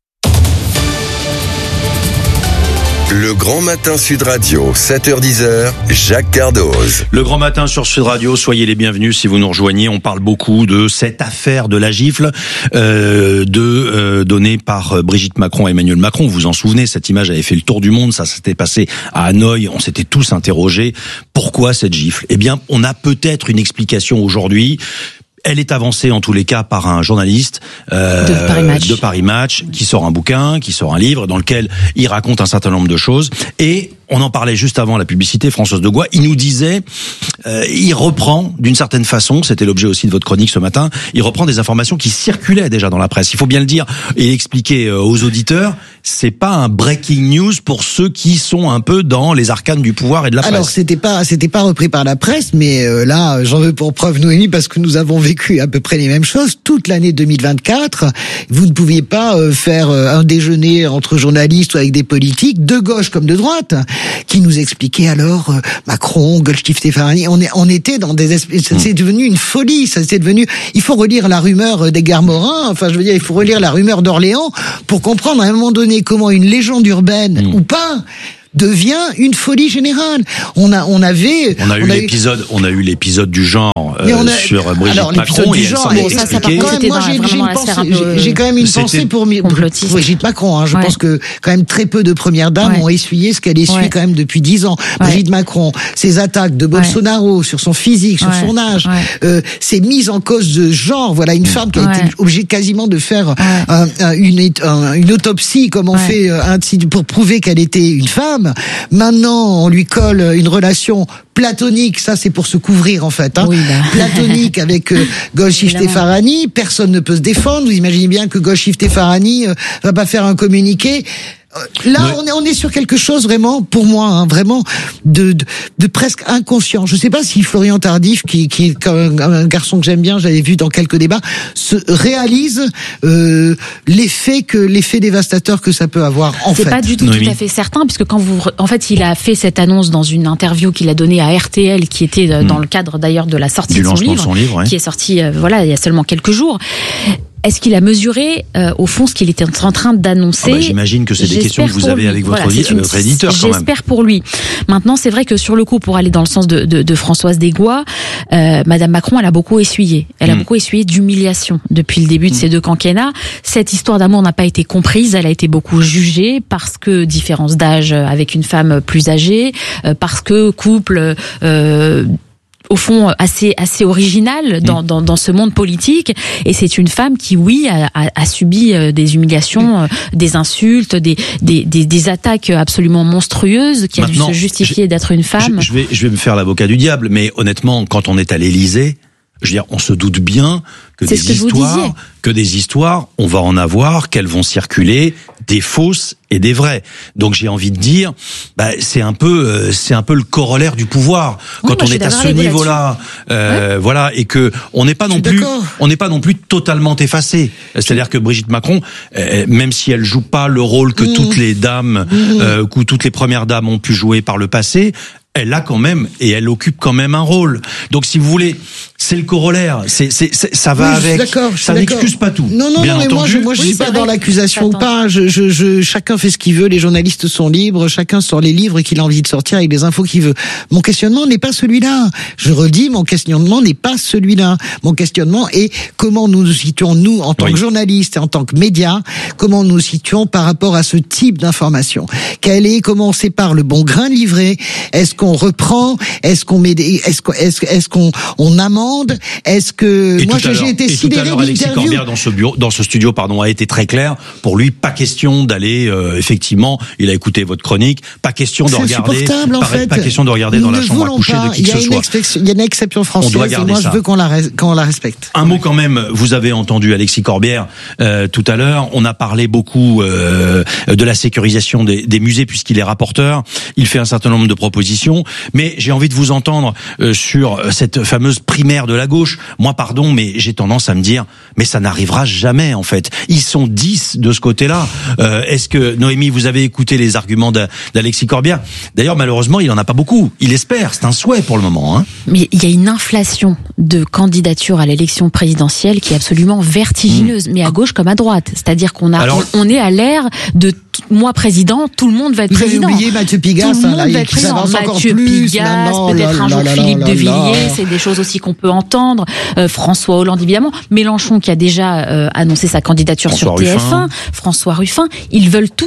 Le Grand Matin Sud Radio, sept heures dix, Jacques Cardoz. Le Grand Matin sur Sud Radio, soyez les bienvenus si vous nous rejoignez. On parle beaucoup de cette affaire de la gifle euh, de euh, donnée par Brigitte Macron et Emmanuel Macron. Vous vous en souvenez, cette image avait fait le tour du monde, ça s'était passé à Hanoï, on s'était tous interrogés. Pourquoi cette gifle? Eh bien, on a peut-être une explication aujourd'hui. Elle est avancée en tous les cas par un journaliste euh, de, Paris de Paris Match qui sort un bouquin, qui sort un livre dans lequel il raconte un certain nombre de choses. Et on en parlait juste avant la publicité, Françoise Degois, il nous disait, euh, il reprend d'une certaine façon, c'était l'objet aussi de votre chronique ce matin, il reprend des informations qui circulaient déjà dans la presse. Il faut bien le dire et expliquer aux auditeurs, c'est pas un breaking news pour ceux qui sont un peu dans les arcanes du pouvoir et de la presse. Alors c'était pas c'était pas repris par la presse, mais euh, là j'en veux pour preuve Noémie parce que nous avons vécu à peu près les mêmes choses toute l'année deux mille vingt-quatre. Vous ne pouviez pas euh, faire euh, un déjeuner entre journalistes ou avec des politiques de gauche comme de droite qui nous expliquaient alors euh, Macron, Goldstift-Stefanini. On est on était dans des espèces, ça c'est devenu une folie, ça c'est devenu. Il faut relire la rumeur d'Edgar Morin. Enfin je veux dire il faut relire la rumeur d'Orléans pour comprendre à un moment donné comment une légende urbaine mmh. ou pas devient une folie générale. On a, on avait, on a eu on a l'épisode, eu... on a eu l'épisode du genre euh, a... sur Brigitte Alors, Macron. Du genre, et ça, ça quand même, moi, j'ai, j'ai, une pensée, j'ai, j'ai quand même une pensée pour, pour Brigitte Macron. Hein. Je ouais. pense que quand même très peu de premières dames ouais. ont essuyé ce qu'elle essuie ouais. quand même depuis dix ans. Ouais. Brigitte Macron, ses attaques de Bolsonaro ouais. sur son physique, sur ouais. son âge, ouais. euh, ses mises en cause de genre. Voilà, une femme qui a ouais. été obligée quasiment de faire ouais. un, un, une, un, une autopsie, comme on ouais. fait un, pour prouver qu'elle était une femme. Maintenant, on lui colle une relation platonique, ça c'est pour se couvrir en fait, hein. Oui, bah. platonique avec euh, Goldstift-Stefanini. Personne ne peut se défendre. Vous imaginez bien que Goldstift-Stefanini euh, va pas faire un communiqué. Là, ouais. on est on est sur quelque chose vraiment, pour moi, hein, vraiment de, de de presque inconscient. Je sais pas si Florian Tardif, qui qui est un, un garçon que j'aime bien, j'avais vu dans quelques débats, se réalise euh, l'effet que l'effet dévastateur que ça peut avoir. En C'est fait. pas du tout Noémie. tout à fait certain, puisque quand vous, en fait, il a fait cette annonce dans une interview qu'il a donnée à R T L, qui était mmh. dans le cadre d'ailleurs de la sortie du de son livre, de son livre ouais. qui est sorti, euh, voilà, il y a seulement quelques jours. Est-ce qu'il a mesuré, euh, au fond, ce qu'il était en train d'annoncer? ah bah, J'imagine que c'est des questions que vous avez lui. avec votre, voilà, une, votre éditeur, quand même. J'espère pour lui. Maintenant, c'est vrai que sur le coup, pour aller dans le sens de, de, de Françoise Degois, euh, Madame Macron, elle a beaucoup essuyé. Elle a mmh. beaucoup essuyé d'humiliation depuis le début de mmh. ces deux quinquennats. Cette histoire d'amour n'a pas été comprise. Elle a été beaucoup jugée parce que différence d'âge avec une femme plus âgée, euh, parce que couple... Euh, au fond assez assez original dans, mmh. dans dans ce monde politique, et c'est une femme qui oui a, a, a subi des humiliations, mmh. des insultes, des, des des des attaques absolument monstrueuses, qui Maintenant, a dû se justifier d'être une femme. Je, je vais je vais me faire l'avocat du diable, mais honnêtement, quand on est à l'Élysée, je veux dire, on se doute bien que c'est des ce que histoires, que des histoires, on va en avoir, qu'elles vont circuler, des fausses et des vraies. Donc j'ai envie de dire, bah, c'est un peu, euh, c'est un peu le corollaire du pouvoir. Oui, quand moi, on est à ce niveau-là, euh, ouais. voilà, et que on n'est pas non plus, d'accord. on n'est pas non plus totalement effacé. C'est-à-dire que Brigitte Macron, euh, même si elle joue pas le rôle que mmh. toutes les dames, mmh. euh, que toutes les premières dames ont pu jouer par le passé, elle a quand même, et elle occupe quand même un rôle. Donc, si vous voulez, c'est le corollaire. C'est, c'est, c'est ça va oui, avec. Ça n'excuse pas tout. Non, non, bien non. Mais entendu. moi, je, moi, je oui, suis pas vrai. dans l'accusation ou pas. Je, je, je, chacun fait ce qu'il veut. Les journalistes sont libres. Chacun sort les livres qu'il a envie de sortir avec les infos qu'il veut. Mon questionnement n'est pas celui-là. Je redis, mon questionnement n'est pas celui-là. Mon questionnement est comment nous nous situons, nous, en tant oui. que journalistes et en tant que médias, comment nous nous situons par rapport à ce type d'information. Quel est, comment on sépare le bon grain de livret? Est-ce qu'on reprend? Est-ce qu'on met des, est-ce qu'on, est-ce, est-ce qu'on, on amende? Est-ce que, et moi, j'ai, j'ai été sidéré de Alexis Corbière dans ce bureau, dans ce studio, pardon, a été très clair. Pour lui, pas question d'aller, euh, effectivement, il a écouté votre chronique, pas question de c'est regarder, en pas, fait. pas question de regarder Nous dans la chambre à coucher pas. de qui que ce soit. Expe- il y a une exception française, on doit garder et moi, ça. je veux qu'on la, qu'on la respecte. Un mot quand même, vous avez entendu Alexis Corbière, euh, tout à l'heure, on a parlé beaucoup, euh, de la sécurisation des, des musées puisqu'il est rapporteur, il fait un certain nombre de propositions, mais j'ai envie de vous entendre euh, sur cette fameuse primaire de la gauche. Moi, pardon, mais j'ai tendance à me dire, mais ça n'arrivera jamais, en fait. Ils sont dix de ce côté-là. Euh, est-ce que, Noémie, vous avez écouté les arguments d'Alexis Corbière? D'ailleurs, malheureusement, il en a pas beaucoup. Il espère, c'est un souhait pour le moment. Hein. Mais il y a une inflation de candidatures à l'élection présidentielle qui est absolument vertigineuse, mmh. mais à gauche comme à droite. C'est-à-dire qu'on a, Alors, on, on est à l'ère de t- moi président, tout le monde va être vous président. Vous avez oublié Mathieu Pigasse, tout le monde hein, là, va être président. Mathieu plus, Pigasse, non, peut-être là, un jour là, Philippe là, de là, Villiers, là. c'est des choses aussi qu'on peut entendre. Euh, François Hollande, évidemment. Mélenchon qui a déjà euh, annoncé sa candidature François sur T F un. Ruffin. François Ruffin. Ils veulent tous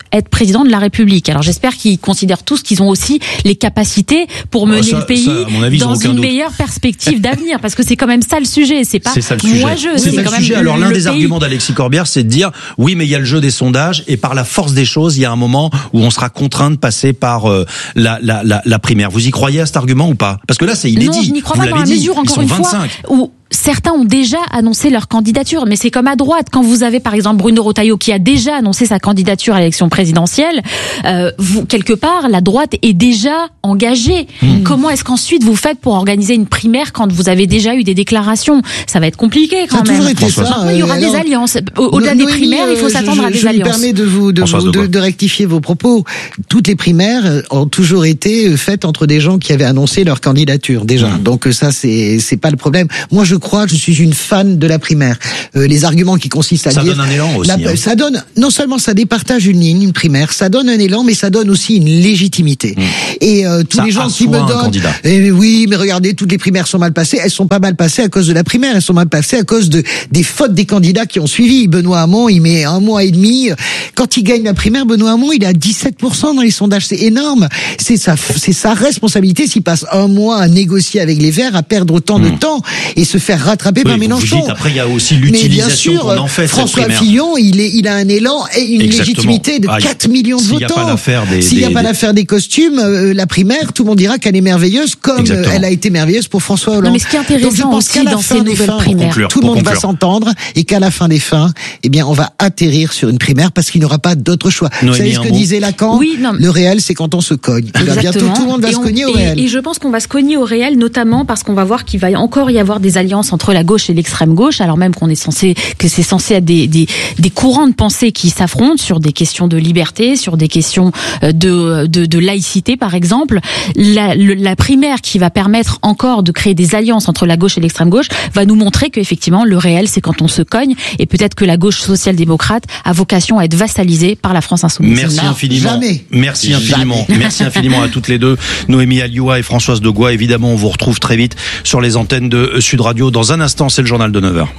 être président de la République. Alors j'espère qu'ils considèrent tous qu'ils ont aussi les capacités pour mener ça, le pays ça, à mon avis, dans une doute. meilleure perspective d'avenir, parce que c'est quand même ça le sujet. C'est pas c'est ça le sujet. moi je. C'est, C'est ça quand le même sujet. Alors le l'un des pays. arguments d'Alexis Corbière, c'est de dire oui, mais il y a le jeu des sondages et par la force des choses, il y a un moment où on sera contraint de passer par euh, la, la, la, la primaire. Vous y croyez à cet argument ou pas? Parce que là, c'est inédit. Non, je n'y crois Vous pas dans l'avez la dit, mesure, ils encore sont une vingt-cinq. fois, où certains ont déjà annoncé leur candidature, mais c'est comme à droite. Quand vous avez par exemple Bruno Retailleau qui a déjà annoncé sa candidature à l'élection présidentielle, euh, vous, quelque part, la droite est déjà engagée. Mmh. Comment est-ce qu'ensuite vous faites pour organiser une primaire quand vous avez déjà eu des déclarations? Ça va être compliqué quand ça même. A été ça, Maintenant, il y aura alors, des alliances. Au-delà Noémie, des primaires, il faut je, s'attendre je, à des je alliances. Je me permets de vous de, vous, de, de rectifier vos propos. Toutes les primaires ont toujours été faites entre des gens qui avaient annoncé leur candidature déjà. Mmh. Donc ça, c'est c'est pas le problème. Moi, je crois, je suis une fan de la primaire. Euh, les arguments qui consistent à ça dire... Ça donne un élan aussi. La, hein. Ça donne, non seulement ça départage une ligne, une primaire, ça donne un élan, mais ça donne aussi une légitimité. Mmh. Et euh, tous ça les gens qui me donnent... Eh, oui, mais regardez, toutes les primaires sont mal passées. Elles sont pas mal passées à cause de la primaire. Elles sont mal passées à cause de des fautes des candidats qui ont suivi. Benoît Hamon, il met un mois et demi. Quand il gagne la primaire, Benoît Hamon, il est à dix-sept pour cent dans les sondages. C'est énorme. C'est sa, c'est sa responsabilité s'il passe un mois à négocier avec les Verts, à perdre autant mmh. de temps et se faire rattraper oui, par Mélenchon. Vous dites, après, il y a aussi l'utilisation qu'on en fait. François Fillon, il est, il a un élan et une Exactement. légitimité de ah, quatre millions de s'il votants. S'il n'y a pas l'affaire des, s'il n'y a pas l'affaire des costumes, euh, la primaire, tout le monde dira qu'elle est merveilleuse, comme Exactement. elle a été merveilleuse pour François Hollande. Non, mais ce qui est intéressant aussi dans ces nouvelles fins, primaires, conclure, tout le monde conclure. va s'entendre et qu'à la fin des fins, eh bien, on va atterrir sur une primaire parce qu'il n'y aura pas d'autre choix. Noémie, vous savez ce que bon. disait Lacan? Oui, non. Le réel, c'est quand on se cogne. Là, bientôt, tout le monde va et se on, cogner au et, réel. Et je pense qu'on va se cogner au réel, notamment parce qu'on va voir qu'il va encore y avoir des alliances entre la gauche et l'extrême gauche, alors même qu'on est censé, que c'est censé être des, des, des courants de pensée qui s'affrontent sur des questions de liberté, sur des questions de, de, de laïcité, par exemple. La, le, la primaire qui va permettre encore de créer des alliances entre la gauche et l'extrême gauche va nous montrer qu'effectivement, le réel, c'est quand on se cogne, et peut-être que la gauche social-démocrate a vocation à être vassalisée par la France insoumise. Merci non, infiniment. Jamais. Merci infiniment. Jamais. Merci infiniment à toutes les deux. Noémie Alioua et Françoise Degois. Évidemment, on vous retrouve très vite sur les antennes de Sud Radio. Dans un instant, c'est le journal de neuf heures.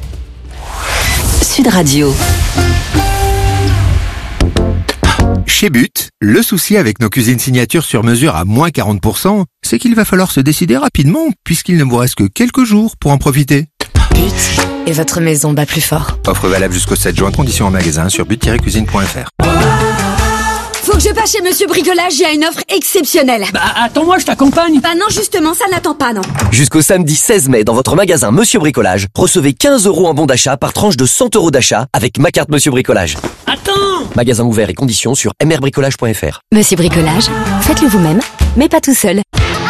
Sud Radio. Chez But, le souci avec nos cuisines signatures sur mesure à moins quarante pour cent, c'est qu'il va falloir se décider rapidement puisqu'il ne vous reste que quelques jours pour en profiter. But et votre maison bat plus fort. Offre valable jusqu'au sept juin, conditions en magasin sur but tiret cuisine point f r. Faut que je passe chez Monsieur Bricolage, il y a une offre exceptionnelle. Bah attends-moi, je t'accompagne. Bah non, justement, ça n'attend pas, non. Jusqu'au samedi seize mai, dans votre magasin Monsieur Bricolage, recevez quinze euros en bon d'achat par tranche de cent euros d'achat avec ma carte Monsieur Bricolage. Attends! Magasin ouvert et conditions sur m r bricolage point f r. Monsieur Bricolage, faites-le vous-même, mais pas tout seul.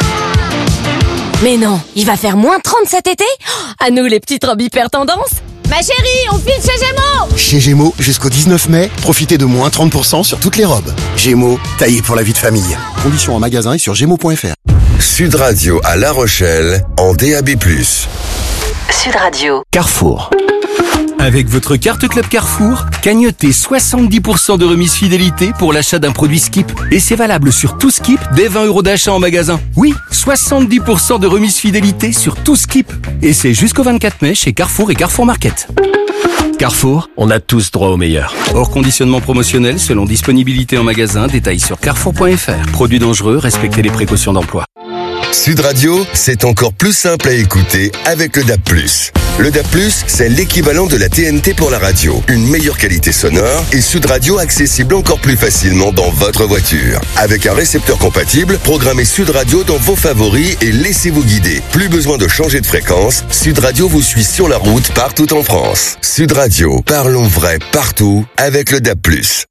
Mais non, il va faire moins trente cet été? À nous les petites robes hyper tendance. Ma chérie, on file chez Gémeaux! Chez Gémeaux, jusqu'au dix-neuf mai, profitez de moins trente pour cent sur toutes les robes. Gémeaux, taillé pour la vie de famille. Conditions en magasin et sur gémeaux point f r. Sud Radio à La Rochelle, en D A B plus. Sud Radio. Carrefour. Avec votre carte Club Carrefour, cagnotez soixante-dix pour cent de remise fidélité pour l'achat d'un produit Skip. Et c'est valable sur tout Skip dès vingt euros d'achat en magasin. Oui, soixante-dix pour cent de remise fidélité sur tout Skip. Et c'est jusqu'au vingt-quatre mai chez Carrefour et Carrefour Market. Carrefour, on a tous droit au meilleur. Hors conditionnement promotionnel selon disponibilité en magasin, détails sur carrefour point f r. Produits dangereux, respectez les précautions d'emploi. Sud Radio, c'est encore plus simple à écouter avec le D A B plus. Le D A B plus, c'est l'équivalent de la T N T pour la radio. Une meilleure qualité sonore et Sud Radio accessible encore plus facilement dans votre voiture. Avec un récepteur compatible, programmez Sud Radio dans vos favoris et laissez-vous guider. Plus besoin de changer de fréquence, Sud Radio vous suit sur la route partout en France. Sud Radio, parlons vrai partout avec le D A B plus.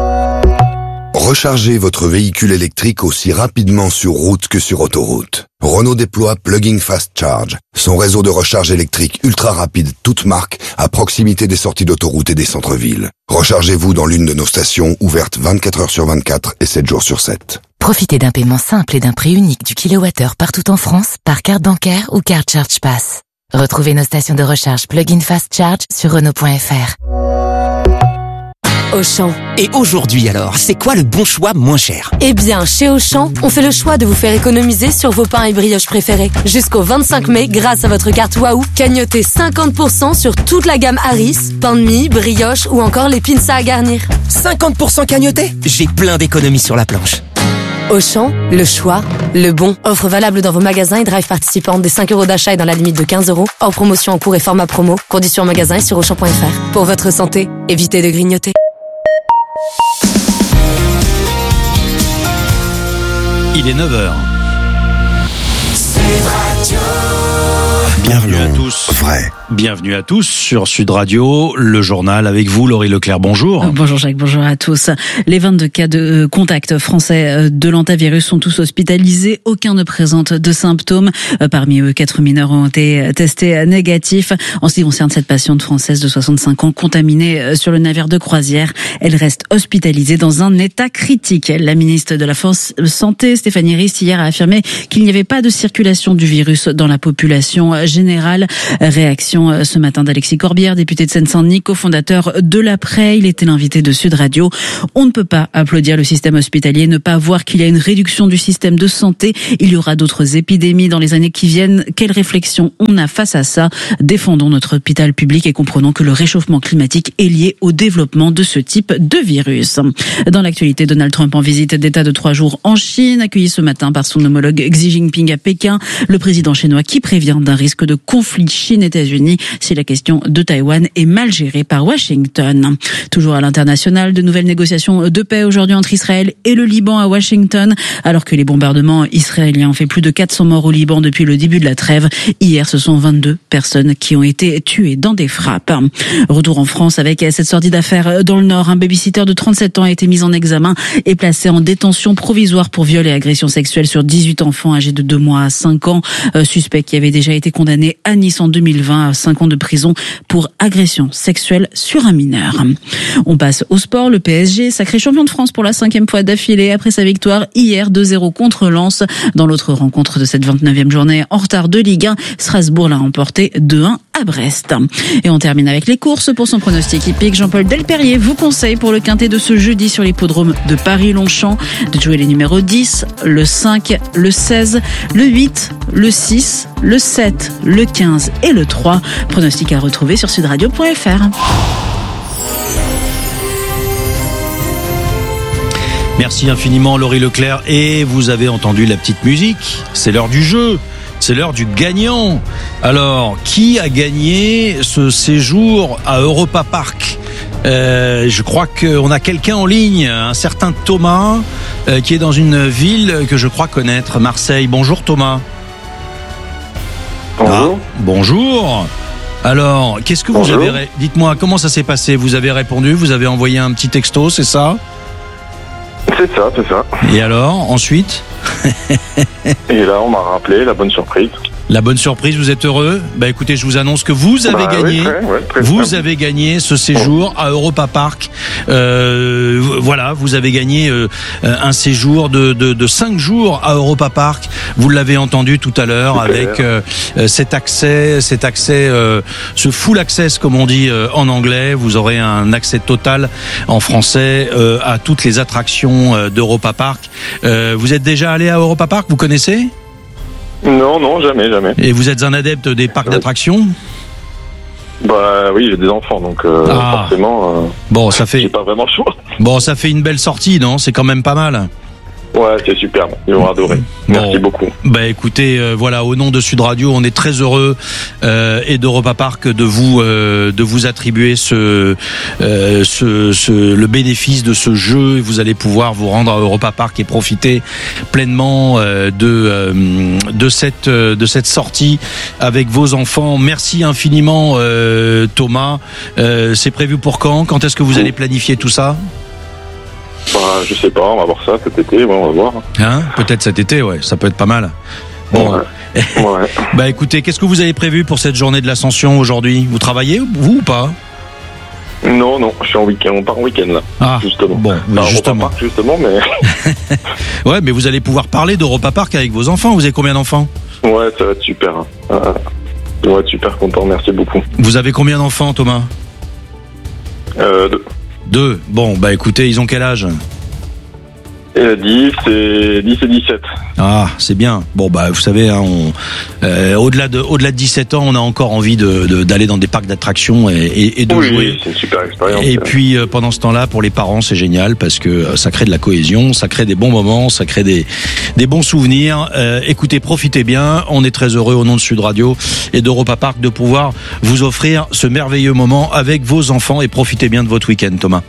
Rechargez votre véhicule électrique aussi rapidement sur route que sur autoroute. Renault déploie Plug-in Fast Charge, son réseau de recharge électrique ultra rapide toute marque à proximité des sorties d'autoroute et des centres-villes. Rechargez-vous dans l'une de nos stations ouvertes vingt-quatre heures sur vingt-quatre et sept jours sur sept. Profitez d'un paiement simple et d'un prix unique du kilowattheure partout en France par carte bancaire ou carte Charge Pass. Retrouvez nos stations de recharge Plug-in Fast Charge sur Renault point f r. Auchan. Et aujourd'hui alors, c'est quoi le bon choix moins cher? Eh bien, chez Auchan, on fait le choix de vous faire économiser sur vos pains et brioches préférés. Jusqu'au vingt-cinq mai, grâce à votre carte Waouh, cagnotez cinquante pour cent sur toute la gamme Harris, pain de mie, brioche ou encore les pinces à garnir. cinquante pour cent cagnoté? J'ai plein d'économies sur la planche. Auchan, le choix, le bon. Offre valable dans vos magasins et drive participants des cinq euros d'achat et dans la limite de quinze euros. Hors promotion en cours et format promo. Conditions en magasin et sur auchan point f r. Pour votre santé, évitez de grignoter. Il est neuf heures. Bienvenue à tous. Vrai. Bienvenue à tous sur Sud Radio, le journal avec vous, Laurie Leclerc, bonjour. Bonjour Jacques, bonjour à tous. Les vingt-deux cas de contact français de l'antavirus sont tous hospitalisés, aucun ne présente de symptômes. Parmi eux, quatre mineurs ont été testés négatifs. En ce qui concerne cette patiente française de soixante-cinq ans contaminée sur le navire de croisière, elle reste hospitalisée dans un état critique. La ministre de la Santé, Stéphanie Rist, hier a affirmé qu'il n'y avait pas de circulation du virus dans la population générale. Réaction ce matin d'Alexis Corbière, député de Seine-Saint-Denis, cofondateur de l'Après. Il était l'invité de Sud Radio. On ne peut pas applaudir le système hospitalier, ne pas voir qu'il y a une réduction du système de santé. Il y aura d'autres épidémies dans les années qui viennent. Quelle réflexion on a face à ça? Défendons notre hôpital public et comprenons que le réchauffement climatique est lié au développement de ce type de virus. Dans l'actualité, Donald Trump en visite d'état de trois jours en Chine, accueilli ce matin par son homologue Xi Jinping à Pékin. Le président chinois qui prévient d'un risque de conflit Chine-États-Unis si la question de Taïwan est mal gérée par Washington. Toujours à l'international, de nouvelles négociations de paix aujourd'hui entre Israël et le Liban à Washington, alors que les bombardements israéliens ont fait plus de quatre cents morts au Liban depuis le début de la trêve. Hier, ce sont vingt-deux personnes qui ont été tuées dans des frappes. Retour en France avec cette sortie d'affaires dans le Nord. Un babysitter de trente-sept ans a été mis en examen et placé en détention provisoire pour viol et agression sexuelle sur dix-huit enfants âgés de deux mois à cinq ans. Suspect qui avait déjà été condamné à Nice en deux mille vingt à cinq ans de prison pour agression sexuelle sur un mineur. On passe au sport. Le P S G, sacré champion de France pour la cinquième fois d'affilée après sa victoire hier deux zéro contre Lens. Dans l'autre rencontre de cette vingt-neuvième journée en retard de Ligue un, Strasbourg l'a emporté deux un à Brest. Et on termine avec les courses. Pour son pronostic hippique, Jean-Paul Delperrier vous conseille pour le quintet de ce jeudi sur l'hippodrome de Paris-Longchamp de jouer les numéros dix, le cinq, le seize, le huit, le six, le sept, le quinze et le trois. Pronostic à retrouver sur sudradio point f r. Merci infiniment Laurie Leclerc. Et vous avez entendu la petite musique. C'est l'heure du jeu. C'est l'heure du gagnant. Alors, qui a gagné ce séjour à Europa Park? Euh, je crois qu'on a quelqu'un en ligne, un certain Thomas, euh, qui est dans une ville que je crois connaître, Marseille. Bonjour Thomas. Bonjour. Ah, bonjour. Alors, qu'est-ce que Bonjour. vous avez... Ré... Dites-moi, comment ça s'est passé? Vous avez répondu, vous avez envoyé un petit texto, c'est ça? C'est ça, c'est ça. Et alors, ensuite? Et là, on m'a rappelé la bonne surprise. La bonne surprise, vous êtes heureux? Bah écoutez, je vous annonce que vous avez bah, gagné, oui, très, ouais, très vous bien. avez gagné ce séjour à Europa Park. Euh, voilà, vous avez gagné euh, un séjour de, de, de cinq jours à Europa Park. Vous l'avez entendu tout à l'heure. Super. Avec euh, cet accès, cet accès, euh, ce full access comme on dit euh, en anglais. Vous aurez un accès total en français euh, à toutes les attractions euh, d'Europa Park. Euh, vous êtes déjà allé à Europa Park? Vous connaissez? Non, non, jamais, jamais. Et vous êtes un adepte des parcs d'attractions? Bah oui, j'ai des enfants, donc euh, Ah. forcément, euh, Bon, ça fait. j'ai pas vraiment le choix. Bon, ça fait une belle sortie, non? C'est quand même pas mal. Ouais, c'est superbe. Ils vont adorer. Merci Bon. beaucoup. Bah écoutez, euh, voilà, au nom de Sud Radio, on est très heureux euh, et d'Europa Park de vous euh, de vous attribuer ce, euh, ce, ce le bénéfice de ce jeu. Vous allez pouvoir vous rendre à Europa Park et profiter pleinement euh, de euh, de cette euh, de cette sortie avec vos enfants. Merci infiniment, euh, Thomas. Euh, c'est prévu pour quand? Quand est-ce que vous allez planifier tout ça? Bah, je sais pas, on va voir ça cet été, ouais, on va voir. Hein? Peut-être cet été, ouais, ça peut être pas mal. Bon, Ouais. Ouais. bah écoutez, qu'est-ce que vous avez prévu pour cette journée de l'Ascension aujourd'hui? Vous travaillez, vous ou pas? Non, non, je suis en week-end, on part en week-end là. Ah, justement. bon, Enfin, justement. Europa Park, justement, mais Ouais, mais vous allez pouvoir parler d'Europa Park avec vos enfants. Vous avez combien d'enfants? ouais, ça va être super. Hein. Euh, on va être super content, merci beaucoup. Vous avez combien d'enfants, Thomas? Euh, deux. Deux. Bon, bah écoutez, ils ont quel âge ? Euh, dix et dix et dix-sept. Ah, c'est bien. Bon, bah, vous savez, hein, on, euh, au-delà de, au-delà de dix-sept ans, on a encore envie de, de d'aller dans des parcs d'attractions et, et, et de oui, jouer. Oui, c'est une super expérience. Et puis, euh, pendant ce temps-là, pour les parents, c'est génial parce que euh, ça crée de la cohésion, ça crée des bons moments, ça crée des, des bons souvenirs. Euh, écoutez, profitez bien. On est très heureux au nom de Sud Radio et d'Europa Park de pouvoir vous offrir ce merveilleux moment avec vos enfants et profitez bien de votre week-end, Thomas.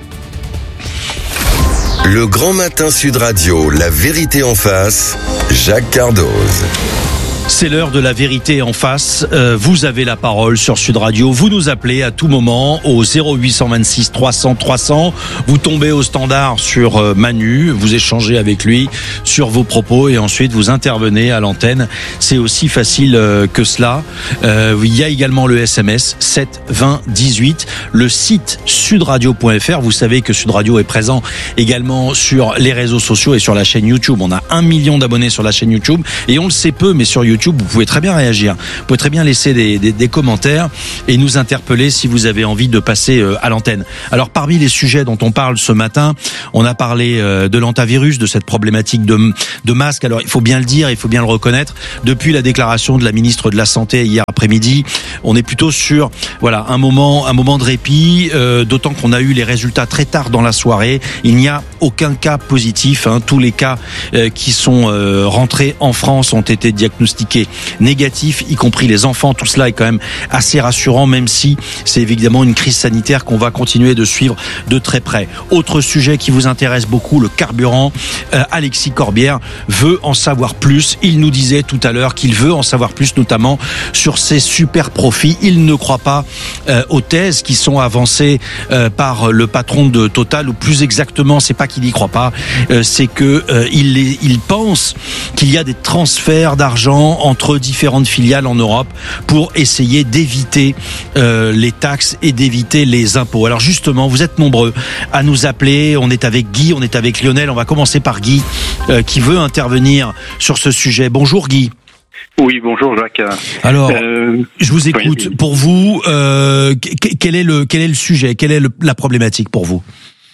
Le Grand Matin Sud Radio, la vérité en face, Jacques Cardoz. C'est l'heure de la vérité en face. Euh, vous avez la parole sur Sud Radio. Vous nous appelez à tout moment au zéro huit cent vingt-six trois cents trois cents. Vous tombez au standard sur euh, Manu. Vous échangez avec lui sur vos propos et ensuite vous intervenez à l'antenne. C'est aussi facile euh, que cela. Euh, il y a également le S M S sept vingt dix-huit. Le site sudradio point f r. Vous savez que Sud Radio est présent également sur les réseaux sociaux et sur la chaîne YouTube. On a un million d'abonnés sur la chaîne YouTube et on le sait peu, mais sur YouTube, YouTube, vous pouvez très bien réagir. Vous pouvez très bien laisser des, des, des commentaires et nous interpeller si vous avez envie de passer euh, à l'antenne. Alors, parmi les sujets dont on parle ce matin, on a parlé euh, de l'antivirus, de cette problématique de, de masque. Alors, il faut bien le dire, il faut bien le reconnaître. Depuis la déclaration de la ministre de la Santé hier après-midi, on est plutôt sur voilà un moment, un moment de répit. Euh, d'autant qu'on a eu les résultats très tard dans la soirée. Il n'y a aucun cas positif. Hein. Tous les cas euh, qui sont euh, rentrés en France ont été diagnostiqués négatifs, y compris les enfants. Tout cela est quand même assez rassurant, même si c'est évidemment une crise sanitaire qu'on va continuer de suivre de très près. Autre sujet qui vous intéresse beaucoup, le carburant. Euh, Alexis Corbière veut en savoir plus. Il nous disait tout à l'heure qu'il veut en savoir plus, notamment sur ces super profits. Il ne croit pas euh, aux thèses qui sont avancées euh, par le patron de Total, ou plus exactement, c'est pas qu'il n'y croit pas, euh, c'est que euh, il, il pense qu'il y a des transferts d'argent entre différentes filiales en Europe pour essayer d'éviter euh, les taxes et d'éviter les impôts. Alors justement, vous êtes nombreux à nous appeler. On est avec Guy, on est avec Lionel. On va commencer par Guy euh, qui veut intervenir sur ce sujet. Bonjour Guy. Oui, bonjour Jacques. Alors, euh, je vous écoute. Oui. Pour vous, euh, quel est le quel est le sujet, quelle est le, la problématique pour vous?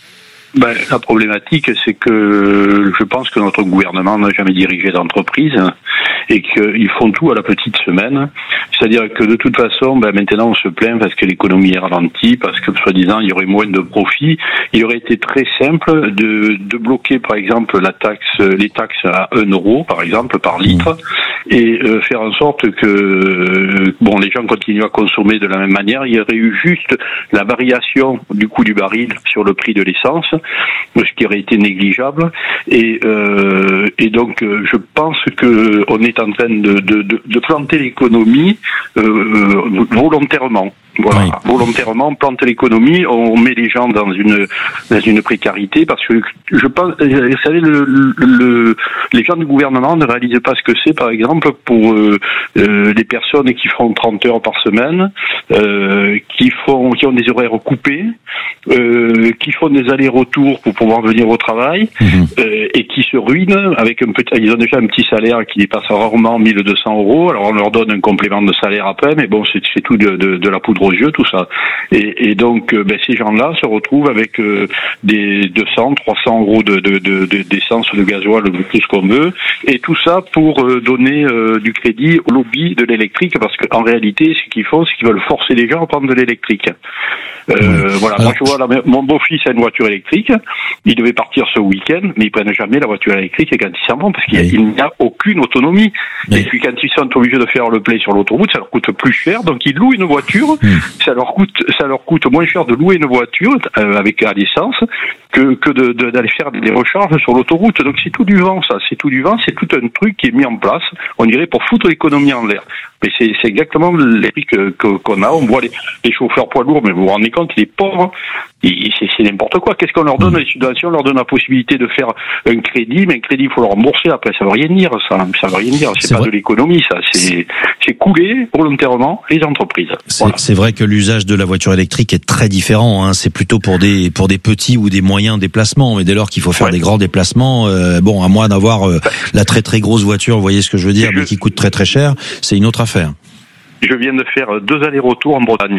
Ben, la problématique, c'est que je pense que notre gouvernement n'a jamais dirigé d'entreprise et qu'ils font tout à la petite semaine. C'est-à-dire que de toute façon, ben, maintenant on se plaint parce que l'économie est ralentie, parce que soi-disant il y aurait moins de profits. Il aurait été très simple de, de bloquer par exemple la taxe, les taxes à un euro par exemple par litre, et euh, faire en sorte que euh, bon les gens continuent à consommer de la même manière. Il y aurait eu juste la variation du coût du baril sur le prix de l'essence, ce qui aurait été négligeable, et, euh, et donc euh, je pense que on est en train de, de, de, de planter l'économie euh, volontairement. Voilà, oui. Volontairement, on plante l'économie, on met les gens dans une dans une précarité, parce que je pense, vous savez, le, le, le, les gens du gouvernement ne réalisent pas ce que c'est, par exemple, pour euh, euh, les personnes qui font trente heures par semaine, euh, qui font, qui ont des horaires coupés, euh, qui font des allers-retours pour pouvoir venir au travail, mmh. euh, et qui se ruinent avec un petit, ils ont déjà un petit salaire qui dépasse rarement mille deux cents euros. Alors on leur donne un complément de salaire après, mais bon, c'est, c'est tout de, de, de la poudre aux yeux, tout ça. Et, et donc, ben, ces gens-là se retrouvent avec euh, des deux cents, trois cents euros de, de, de, de, d'essence, de gasoil, de tout ce qu'on veut. Et tout ça pour euh, donner euh, du crédit au lobby de l'électrique, parce qu'en réalité, ce qu'ils font, c'est qu'ils veulent forcer les gens à prendre de l'électrique. Euh, oui. Voilà. Alors, moi, je vois, là, mon beau-fils a une voiture électrique. Il devait partir ce week-end, mais ils prennent jamais la voiture électrique quand ils s'en vont, parce qu'il oui. n'y a, a aucune autonomie. Oui. Et puis, quand ils sont obligés de faire le plein sur l'autoroute, ça leur coûte plus cher, donc ils louent une voiture. Oui. Ça leur coûte, ça leur coûte moins cher de louer une voiture euh, avec à l'essence que que de, de d'aller faire des recharges sur l'autoroute. Donc c'est tout du vent, ça, c'est tout du vent, c'est tout un truc qui est mis en place, on dirait pour foutre l'économie en l'air. Mais c'est, c'est exactement l'esprit que, que, qu'on a. On voit les, les chauffeurs poids lourds, mais vous vous rendez compte, les pauvres, ils, c'est, c'est n'importe quoi. Qu'est-ce qu'on leur donne? Les subventions, on leur donne la possibilité de faire un crédit, mais un crédit, il faut le rembourser. Après, ça veut rien dire, ça. Ça veut rien dire. C'est, c'est pas vrai. De l'économie, ça. C'est, c'est couler volontairement les entreprises. C'est, voilà. C'est vrai que l'usage de la voiture électrique est très différent. Hein. C'est plutôt pour des pour des petits ou des moyens déplacements. Mais dès lors qu'il faut faire ouais. des grands déplacements, euh, bon, à moins d'avoir euh, la très très grosse voiture, vous voyez ce que je veux dire, je... mais qui coûte très très cher, c'est une autre affaire. Je viens de faire deux allers-retours en Bretagne.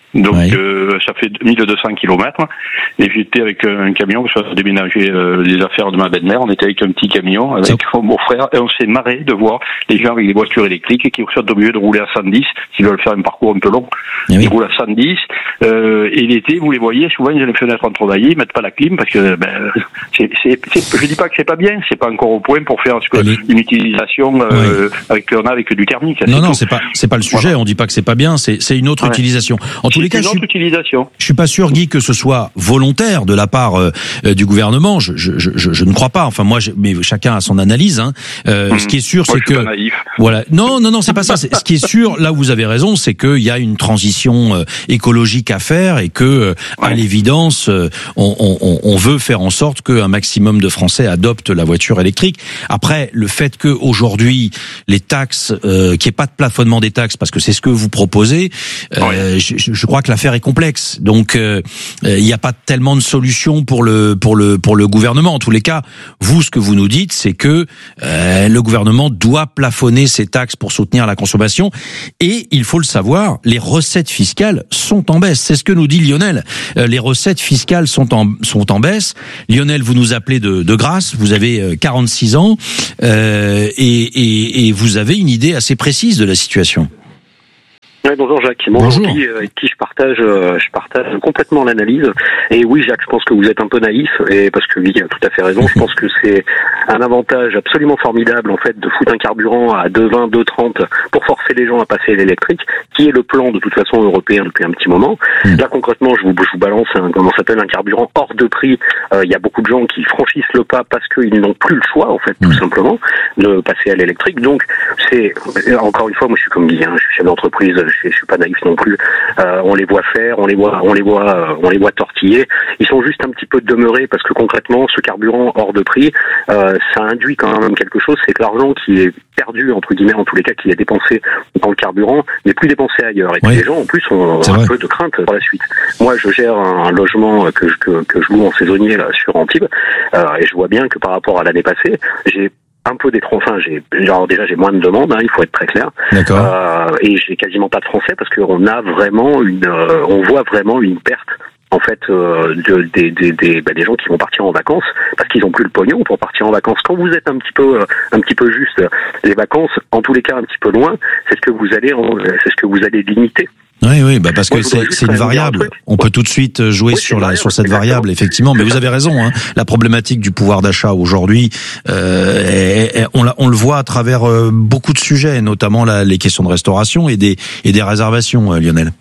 Donc oui. euh, ça fait mille deux cents kilomètres. Et j'étais avec un camion, parce que je déménageais euh, les affaires de ma belle-mère. On était avec un petit camion avec mon beau-frère et on s'est marré de voir les gens avec des voitures électriques et qui sont obligés de rouler à cent dix s'ils veulent faire un parcours un peu long. Et oui. Ils roulent à cent dix euh, et l'été, vous les voyez, souvent ils ont les fenêtres entrebâillées, ils mettent pas la clim parce que ben, c'est, c'est, c'est, je dis pas que c'est pas bien, c'est pas encore au point pour faire ce que, une utilisation euh, oui. avec qu'on a avec du thermique. Non, non, tout. c'est pas c'est pas le sujet. Voilà. On dit pas que c'est pas bien, c'est c'est une autre ouais. utilisation. En tous les cas, je suis, utilisation. je suis pas sûr, Guy, que ce soit volontaire de la part euh, du gouvernement. Je, je, je, je ne crois pas. Enfin, moi, je, mais chacun a son analyse. Hein. Euh, mmh. Ce qui est sûr, moi, c'est que naïf. voilà. Non, non, non, c'est pas ça. C'est, ce qui est sûr, là où vous avez raison, c'est qu'il y a une transition euh, écologique à faire et que, euh, ouais. à l'évidence, euh, on, on, on veut faire en sorte qu'un maximum de Français adoptent la voiture électrique. Après, le fait que aujourd'hui les taxes, euh, qu'il n'y ait pas de plafonnement des taxes, parce que c'est ce que vous proposez, euh, ouais. je, je crois que l'affaire est complexe. Donc, euh, il n'y a pas tellement de solutions pour le pour le pour le gouvernement. En tous les cas, vous, ce que vous nous dites, c'est que euh, le gouvernement doit plafonner ses taxes pour soutenir la consommation. Et il faut le savoir, les recettes fiscales sont en baisse. C'est ce que nous dit Lionel. Euh, les recettes fiscales sont en sont en baisse. Lionel, vous nous appelez de de Grasse. Vous avez quarante-six ans euh, et, et et vous avez une idée assez précise de la situation. Ouais, bonjour Jacques. Mon bonjour. Qui, avec qui je partage, euh, je partage complètement l'analyse. Et oui, Jacques, je pense que vous êtes un peu naïf, et parce que Guy a tout à fait raison. Je pense que c'est un avantage absolument formidable en fait de foutre un carburant à deux vingt, deux trente pour forcer les gens à passer à l'électrique, qui est le plan de toute façon européen depuis un petit moment. Mmh. Là concrètement, je vous, je vous balance un, comment ça s'appelle, un carburant hors de prix. Il euh, y a beaucoup de gens qui franchissent le pas parce qu'ils n'ont plus le choix en fait, tout mmh. simplement, de passer à l'électrique. Donc c'est encore une fois, moi je suis comme Guy, hein, je suis chef d'entreprise. Je, je suis pas naïf non plus. Euh, on les voit faire, on les voit, on les voit, euh, on les voit tortiller. Ils sont juste un petit peu demeurés parce que concrètement, ce carburant hors de prix, euh, ça induit quand même quelque chose, c'est que l'argent qui est perdu entre guillemets, en tous les cas, qui est dépensé dans le carburant, n'est plus dépensé ailleurs. Et oui. les gens, en plus, ont c'est un vrai. peu de crainte pour la suite. Moi, je gère un logement que je, que, que je loue en saisonnier là sur Antibes, euh, et je vois bien que par rapport à l'année passée, j'ai un peu des enfin j'ai genre déjà j'ai moins de demandes, hein, il faut être très clair. D'accord. Euh, et j'ai quasiment pas de Français parce qu'on a vraiment une euh, on voit vraiment une perte en fait euh, de, des des des bah, des gens qui vont partir en vacances parce qu'ils ont plus le pognon pour partir en vacances. Quand vous êtes un petit peu euh, un petit peu juste, les vacances en tous les cas un petit peu loin, c'est ce que vous allez c'est ce que vous allez limiter. Oui, oui, bah parce que c'est, c'est une variable. On peut tout de suite jouer oui, sur la variable, sur cette variable, effectivement. Mais vous avez raison. Hein. La problématique du pouvoir d'achat aujourd'hui, euh, est, est, on, on le voit à travers euh, beaucoup de sujets, notamment la, les questions de restauration et des et des réservations, euh, Lionel.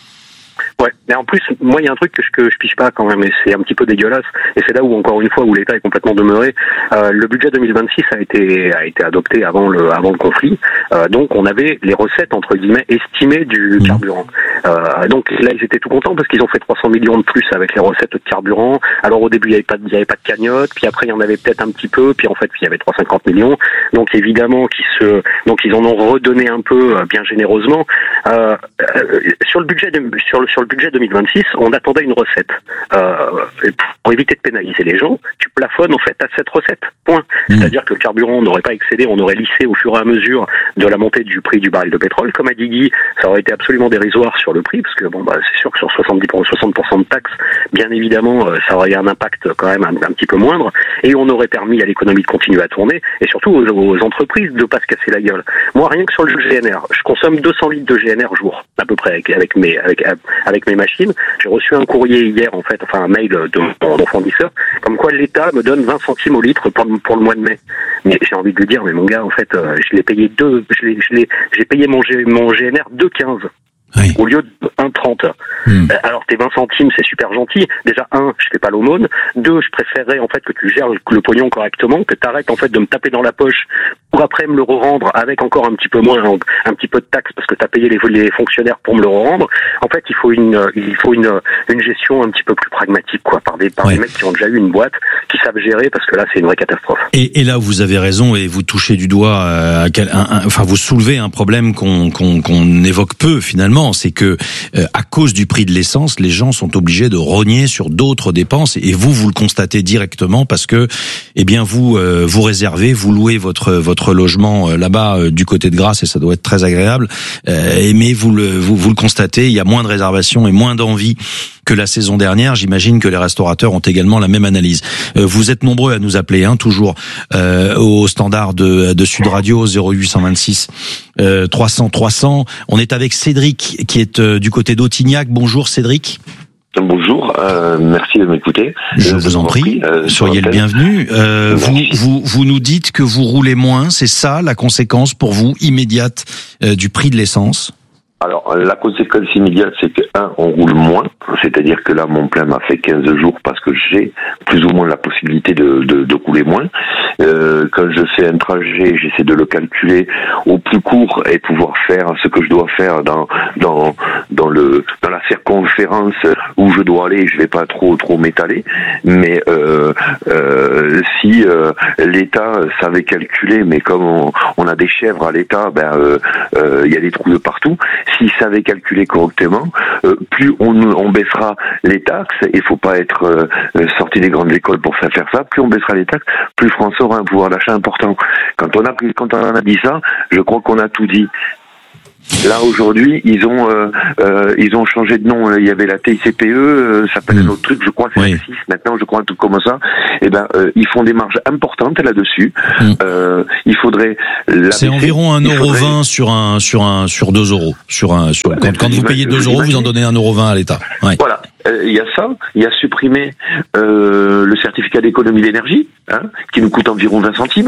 Ouais, mais en plus, moi, il y a un truc que je, que je piche pas quand même, et c'est un petit peu dégueulasse. Et c'est là où, encore une fois, où l'État est complètement demeuré. Euh, le budget deux mille vingt-six a été a été adopté avant le avant le conflit. Euh, donc, on avait les recettes entre guillemets estimées du mmh. carburant. Euh, donc là, ils étaient tout contents parce qu'ils ont fait trois cents millions de plus avec les recettes de carburant. Alors au début, il y avait pas il y avait pas de cagnotte, puis après, il y en avait peut-être un petit peu, puis en fait, il y avait trois cent cinquante millions. Donc évidemment, qu'ils se donc ils en ont redonné un peu, bien généreusement. Euh, euh, sur le budget de, sur le sur le budget deux mille vingt-six, on attendait une recette. Euh, pour éviter de pénaliser les gens, tu plafonnes en fait à cette recette. Point. Mmh. C'est-à-dire que le carburant n'aurait pas excédé, on aurait lissé au fur et à mesure de la montée du prix du baril de pétrole. Comme a dit Guy, ça aurait été absolument dérisoire sur le prix, parce que bon bah c'est sûr que sur soixante-dix pour cent, soixante pour cent de taxes, bien évidemment, ça aurait eu un impact quand même un, un petit peu moindre, et on aurait permis à l'économie de continuer à tourner, et surtout aux, aux entreprises de pas se casser la gueule. Moi, rien que sur le G N R, je consomme deux cents litres de G N R jour, à peu près, avec, avec mes avec avec mes machines. J'ai reçu un courrier hier, en fait, enfin un mail de mon, mon fournisseur, comme quoi l'État me donne vingt centimes au litre pour, pour le mois de mai. Mais j'ai envie de lui dire, mais mon gars, en fait, euh, je l'ai payé deux, je l'ai, je l'ai, j'ai payé mon, G, mon G N R deux quinze. Oui. Au lieu de un trente. Mmh. Alors tes vingt centimes, c'est super gentil. Déjà, un, je fais pas l'aumône. Deux, je préférerais en fait que tu gères le pognon correctement, que tu arrêtes en fait de me taper dans la poche pour après me le re-rendre avec encore un petit peu moins, un, un petit peu de taxes parce que tu as payé les, les fonctionnaires pour me le re-rendre. En fait, il faut une, il faut une, une gestion un petit peu plus pragmatique, quoi, par des, par ouais. des mecs qui ont déjà eu une boîte, qui savent gérer, parce que là, c'est une vraie catastrophe. Et, et là, vous avez raison et vous touchez du doigt, euh, à quel, un, un, enfin, vous soulevez un problème qu'on, qu'on, qu'on évoque peu finalement. simplement, c'est que euh, à cause du prix de l'essence, les gens sont obligés de rogner sur d'autres dépenses. Et vous, vous le constatez directement parce que, eh bien, vous euh, vous réservez, vous louez votre votre logement euh, là-bas euh, du côté de Grasse et ça doit être très agréable. Euh, mais vous le vous, vous le constatez, il y a moins de réservations et moins d'envie que la saison dernière. J'imagine que les restaurateurs ont également la même analyse. Euh, vous êtes nombreux à nous appeler, hein, toujours euh, au standard de, de Sud Radio zéro huit cent vingt-six euh, trois cents trois cents. On est avec Cédric qui est euh, du côté d'Autignac. Bonjour Cédric. Bonjour, euh, merci de m'écouter. Je vous en prie, euh, soyez le bienvenu. Euh, vous, vous, vous nous dites que vous roulez moins, c'est ça la conséquence pour vous immédiate euh, du prix de l'essence ? Alors, la conséquence immédiate, c'est que, un, on roule moins, c'est-à-dire que là, mon plein m'a fait quinze jours parce que j'ai plus ou moins la possibilité de, de, de couler moins. Euh, quand je fais un trajet, j'essaie de le calculer au plus court et pouvoir faire ce que je dois faire dans, dans, dans le, dans la circonférence où je dois aller. Je vais pas trop, trop m'étaler. Mais, euh, euh, si, euh, l'État savait calculer, mais comme on, on a des chèvres à l'État, ben, euh, euh, y a des trous de partout. S'ils savaient calculer correctement, euh, plus on, on baissera les taxes, il faut pas être euh, sorti des grandes écoles pour faire ça, plus on baissera les taxes, plus France aura un pouvoir d'achat important. Quand on a quand on a dit ça, je crois qu'on a tout dit. Là aujourd'hui, ils ont euh, euh, ils ont changé de nom. Il y avait la T I C P E, euh, ça s'appelle mmh. un autre truc. Je crois que c'est oui. six maintenant. Je crois un truc comme ça. Et ben euh, ils font des marges importantes là-dessus. Mmh. Euh, il faudrait. C'est environ un euro faudrait... vingt sur un sur un sur deux euros. Sur un sur ouais, quand, quand vous payez deux euros, vous en donnez un euro vingt à l'État. Ouais. Voilà. Il euh, y a ça. Il y a supprimé euh, le certificat d'économie d'énergie, hein, qui nous coûte environ vingt centimes.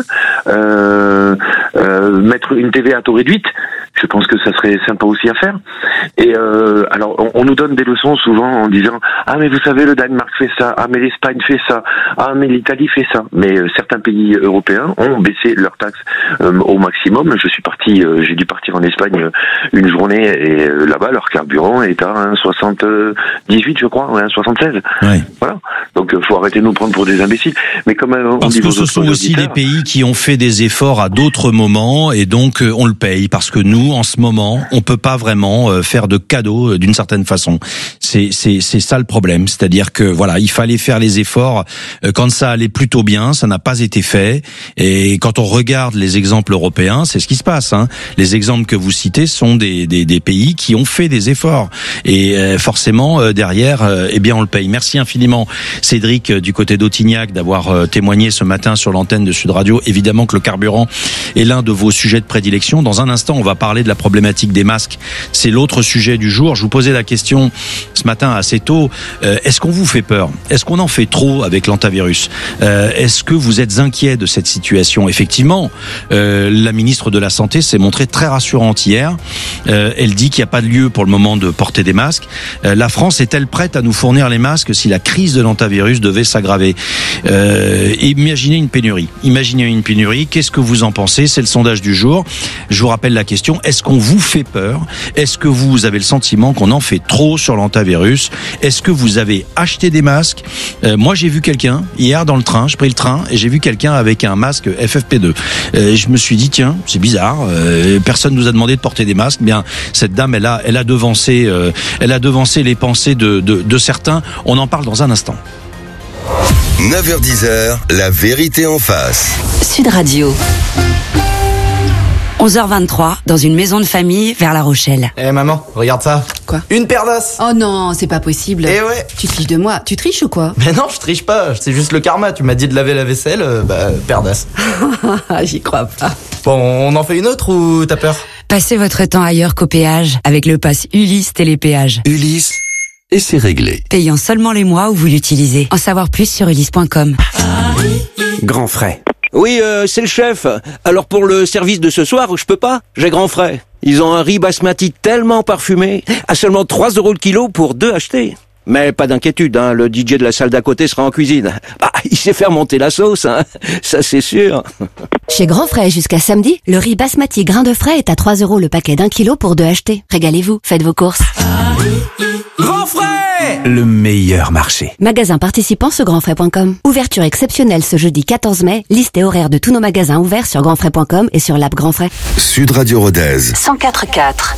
Euh, euh, mettre une T V à taux réduite. Je pense que ça serait sympa aussi à faire. Et euh, alors, on, on nous donne des leçons souvent en disant « Ah, mais vous savez, le Danemark fait ça. Ah, mais l'Espagne fait ça. Ah, mais l'Italie fait ça. » Mais euh, certains pays européens ont baissé leurs taxes euh, au maximum. Je suis parti, euh, j'ai dû partir en Espagne euh, une journée et euh, là-bas, leur carburant est à un soixante-dix-huit, je crois, ou un soixante-seize. Ouais. Voilà. Donc, il euh, faut arrêter de nous prendre pour des imbéciles. Mais comme euh, on parce dit que ce sont aussi des pays qui ont fait des efforts à d'autres moments et donc euh, on le paye parce que nous, en ce moment, on peut pas vraiment euh, faire de cadeaux euh, d'une certaine façon. C'est c'est c'est ça le problème, c'est-à-dire que voilà, il fallait faire les efforts euh, quand ça allait plutôt bien, ça n'a pas été fait. Et quand on regarde les exemples européens, c'est ce qui se passe. Hein. Les exemples que vous citez sont des des, des pays qui ont fait des efforts et euh, forcément euh, derrière, euh, eh bien on le paye. Merci infiniment, Cédric euh, du côté d'Autignac, d'avoir euh, témoigné ce matin sur l'antenne de Sud Radio. Évidemment que le carburant est l'un de vos sujets de prédilection. Dans un instant, on va parler de la problématique des masques. C'est l'autre sujet du jour. Je vous posais la question ce matin assez tôt. Euh, est-ce qu'on vous fait peur ? Est-ce qu'on en fait trop avec l'antavirus ? euh, Est-ce que vous êtes inquiet de cette situation ? Effectivement, euh, la ministre de la Santé s'est montrée très rassurante hier. Euh, elle dit qu'il n'y a pas de lieu pour le moment de porter des masques. Euh, la France est-elle prête à nous fournir les masques si la crise de l'antavirus devait s'aggraver ? euh, Imaginez une pénurie. Imaginez une pénurie. Qu'est-ce que vous en pensez ? C'est le sondage du jour. Je vous rappelle la question. Est-ce qu'on vous fait peur ? Est-ce que vous avez le sentiment qu'on en fait trop sur l'antavirus ? Est-ce que vous avez acheté des masques ? euh, Moi, j'ai vu quelqu'un hier dans le train. J'ai pris le train et j'ai vu quelqu'un avec un masque F F P deux. Euh, je me suis dit tiens, c'est bizarre. Euh, personne nous a demandé de porter des masques. Bien, cette dame, elle a, elle a devancé, euh, elle a devancé les pensées de, de, de certains. On en parle dans un instant. neuf heures dix, la vérité en face. Sud Radio. onze heures vingt-trois, dans une maison de famille vers La Rochelle. Eh hey, maman, regarde ça. Quoi ? Une paire d'os. Oh non, c'est pas possible. Eh ouais. Tu te fiches de moi. Tu triches ou quoi ? Mais non, je triche pas. C'est juste le karma. Tu m'as dit de laver la vaisselle, euh, bah, paire d'os. J'y crois pas. Bon, on en fait une autre ou t'as peur ? Passez votre temps ailleurs qu'au péage avec le pass Ulysse Télépéage. Ulysse, et c'est réglé. Payant seulement les mois où vous l'utilisez. En savoir plus sur ulysse point com. Grand frais. Oui, euh, c'est le chef. Alors pour le service de ce soir, je peux pas. J'ai grand frais. Ils ont un riz basmati tellement parfumé, à seulement trois euros le kilo pour deux achetés. Mais pas d'inquiétude, hein, le D J de la salle d'à côté sera en cuisine. Bah, il sait faire monter la sauce, hein, ça c'est sûr. Chez Grand Frais, jusqu'à samedi, le riz basmati grain de frais est à trois euros le paquet d'un kilo pour deux achetés. Régalez-vous, faites vos courses. Grand Frais, le meilleur marché. Magasin participant sur grand frais point com. Ouverture exceptionnelle ce jeudi quatorze mai. Liste et horaire de tous nos magasins ouverts sur grand frais point com et sur l'app Grand Frais. Sud Radio Rodez. cent quatre virgule quatre.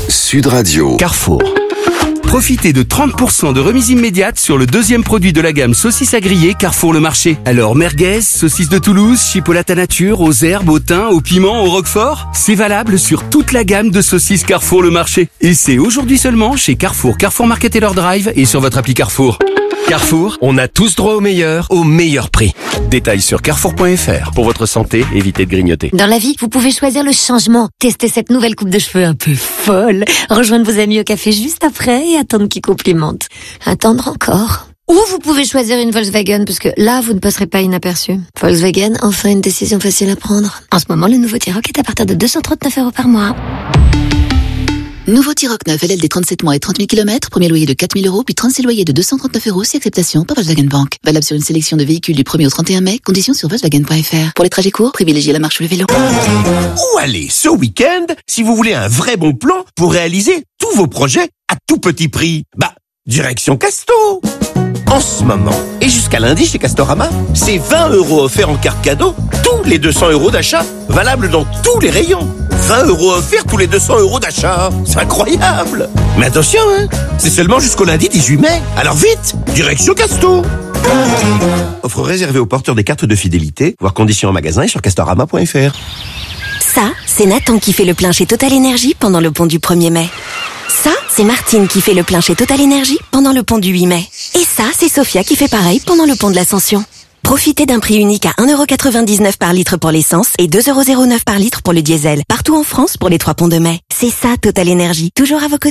Sud Radio. Carrefour. Profitez de trente pour cent de remise immédiate sur le deuxième produit de la gamme saucisses à griller Carrefour Le Marché. Alors merguez, saucisses de Toulouse, chipolata nature, aux herbes, au thym, au piment, au roquefort, c'est valable sur toute la gamme de saucisses Carrefour Le Marché. Et c'est aujourd'hui seulement chez Carrefour, Carrefour Market et leur Drive et sur votre appli Carrefour. Carrefour, on a tous droit au meilleur, au meilleur prix. Détails sur carrefour point f r. Pour votre santé, évitez de grignoter. Dans la vie, vous pouvez choisir le changement. Tester cette nouvelle coupe de cheveux un peu folle. Rejoindre vos amis au café juste après et attendre qu'ils complimentent. Attendre encore. Ou vous pouvez choisir une Volkswagen, parce que là, vous ne passerez pas inaperçu. Volkswagen, enfin une décision facile à prendre. En ce moment, le nouveau T-Roc est à partir de deux cent trente-neuf euros par mois. Nouveau T-Roc neuf, L L D trente-sept mois et trente mille kilomètres, premier loyer de quatre mille euros, puis trente-six loyers de deux cent trente-neuf euros, si acceptation par Volkswagen Bank. Valable sur une sélection de véhicules du premier au trente et un mai, conditions sur Volkswagen point f r. Pour les trajets courts, privilégiez la marche ou le vélo. Ou allez, ce week-end, si vous voulez un vrai bon plan pour réaliser tous vos projets à tout petit prix. Bah, direction Casto. En ce moment, et jusqu'à lundi chez Castorama, c'est vingt euros offerts en carte cadeau, tous les deux cents euros d'achat, valable dans tous les rayons. vingt euros offerts tous les deux cents euros d'achat. C'est incroyable. Mais attention, hein, c'est seulement jusqu'au lundi dix-huit mai. Alors vite, direction Casto. Offre réservée aux porteurs des cartes de fidélité, voir conditions en magasin et sur castorama point f r. Ça, c'est Nathan qui fait le plein chez Total Énergie pendant le pont du premier mai. Ça, c'est Martine qui fait le plein chez Total Énergie pendant le pont du huit mai. Et ça, c'est Sophia qui fait pareil pendant le pont de l'Ascension. Profitez d'un prix unique à un euro quatre-vingt-dix-neuf par litre pour l'essence et deux euros zéro neuf par litre pour le diesel. Partout en France pour les trois ponts de mai. C'est ça, Total Énergie. Toujours à vos côtés.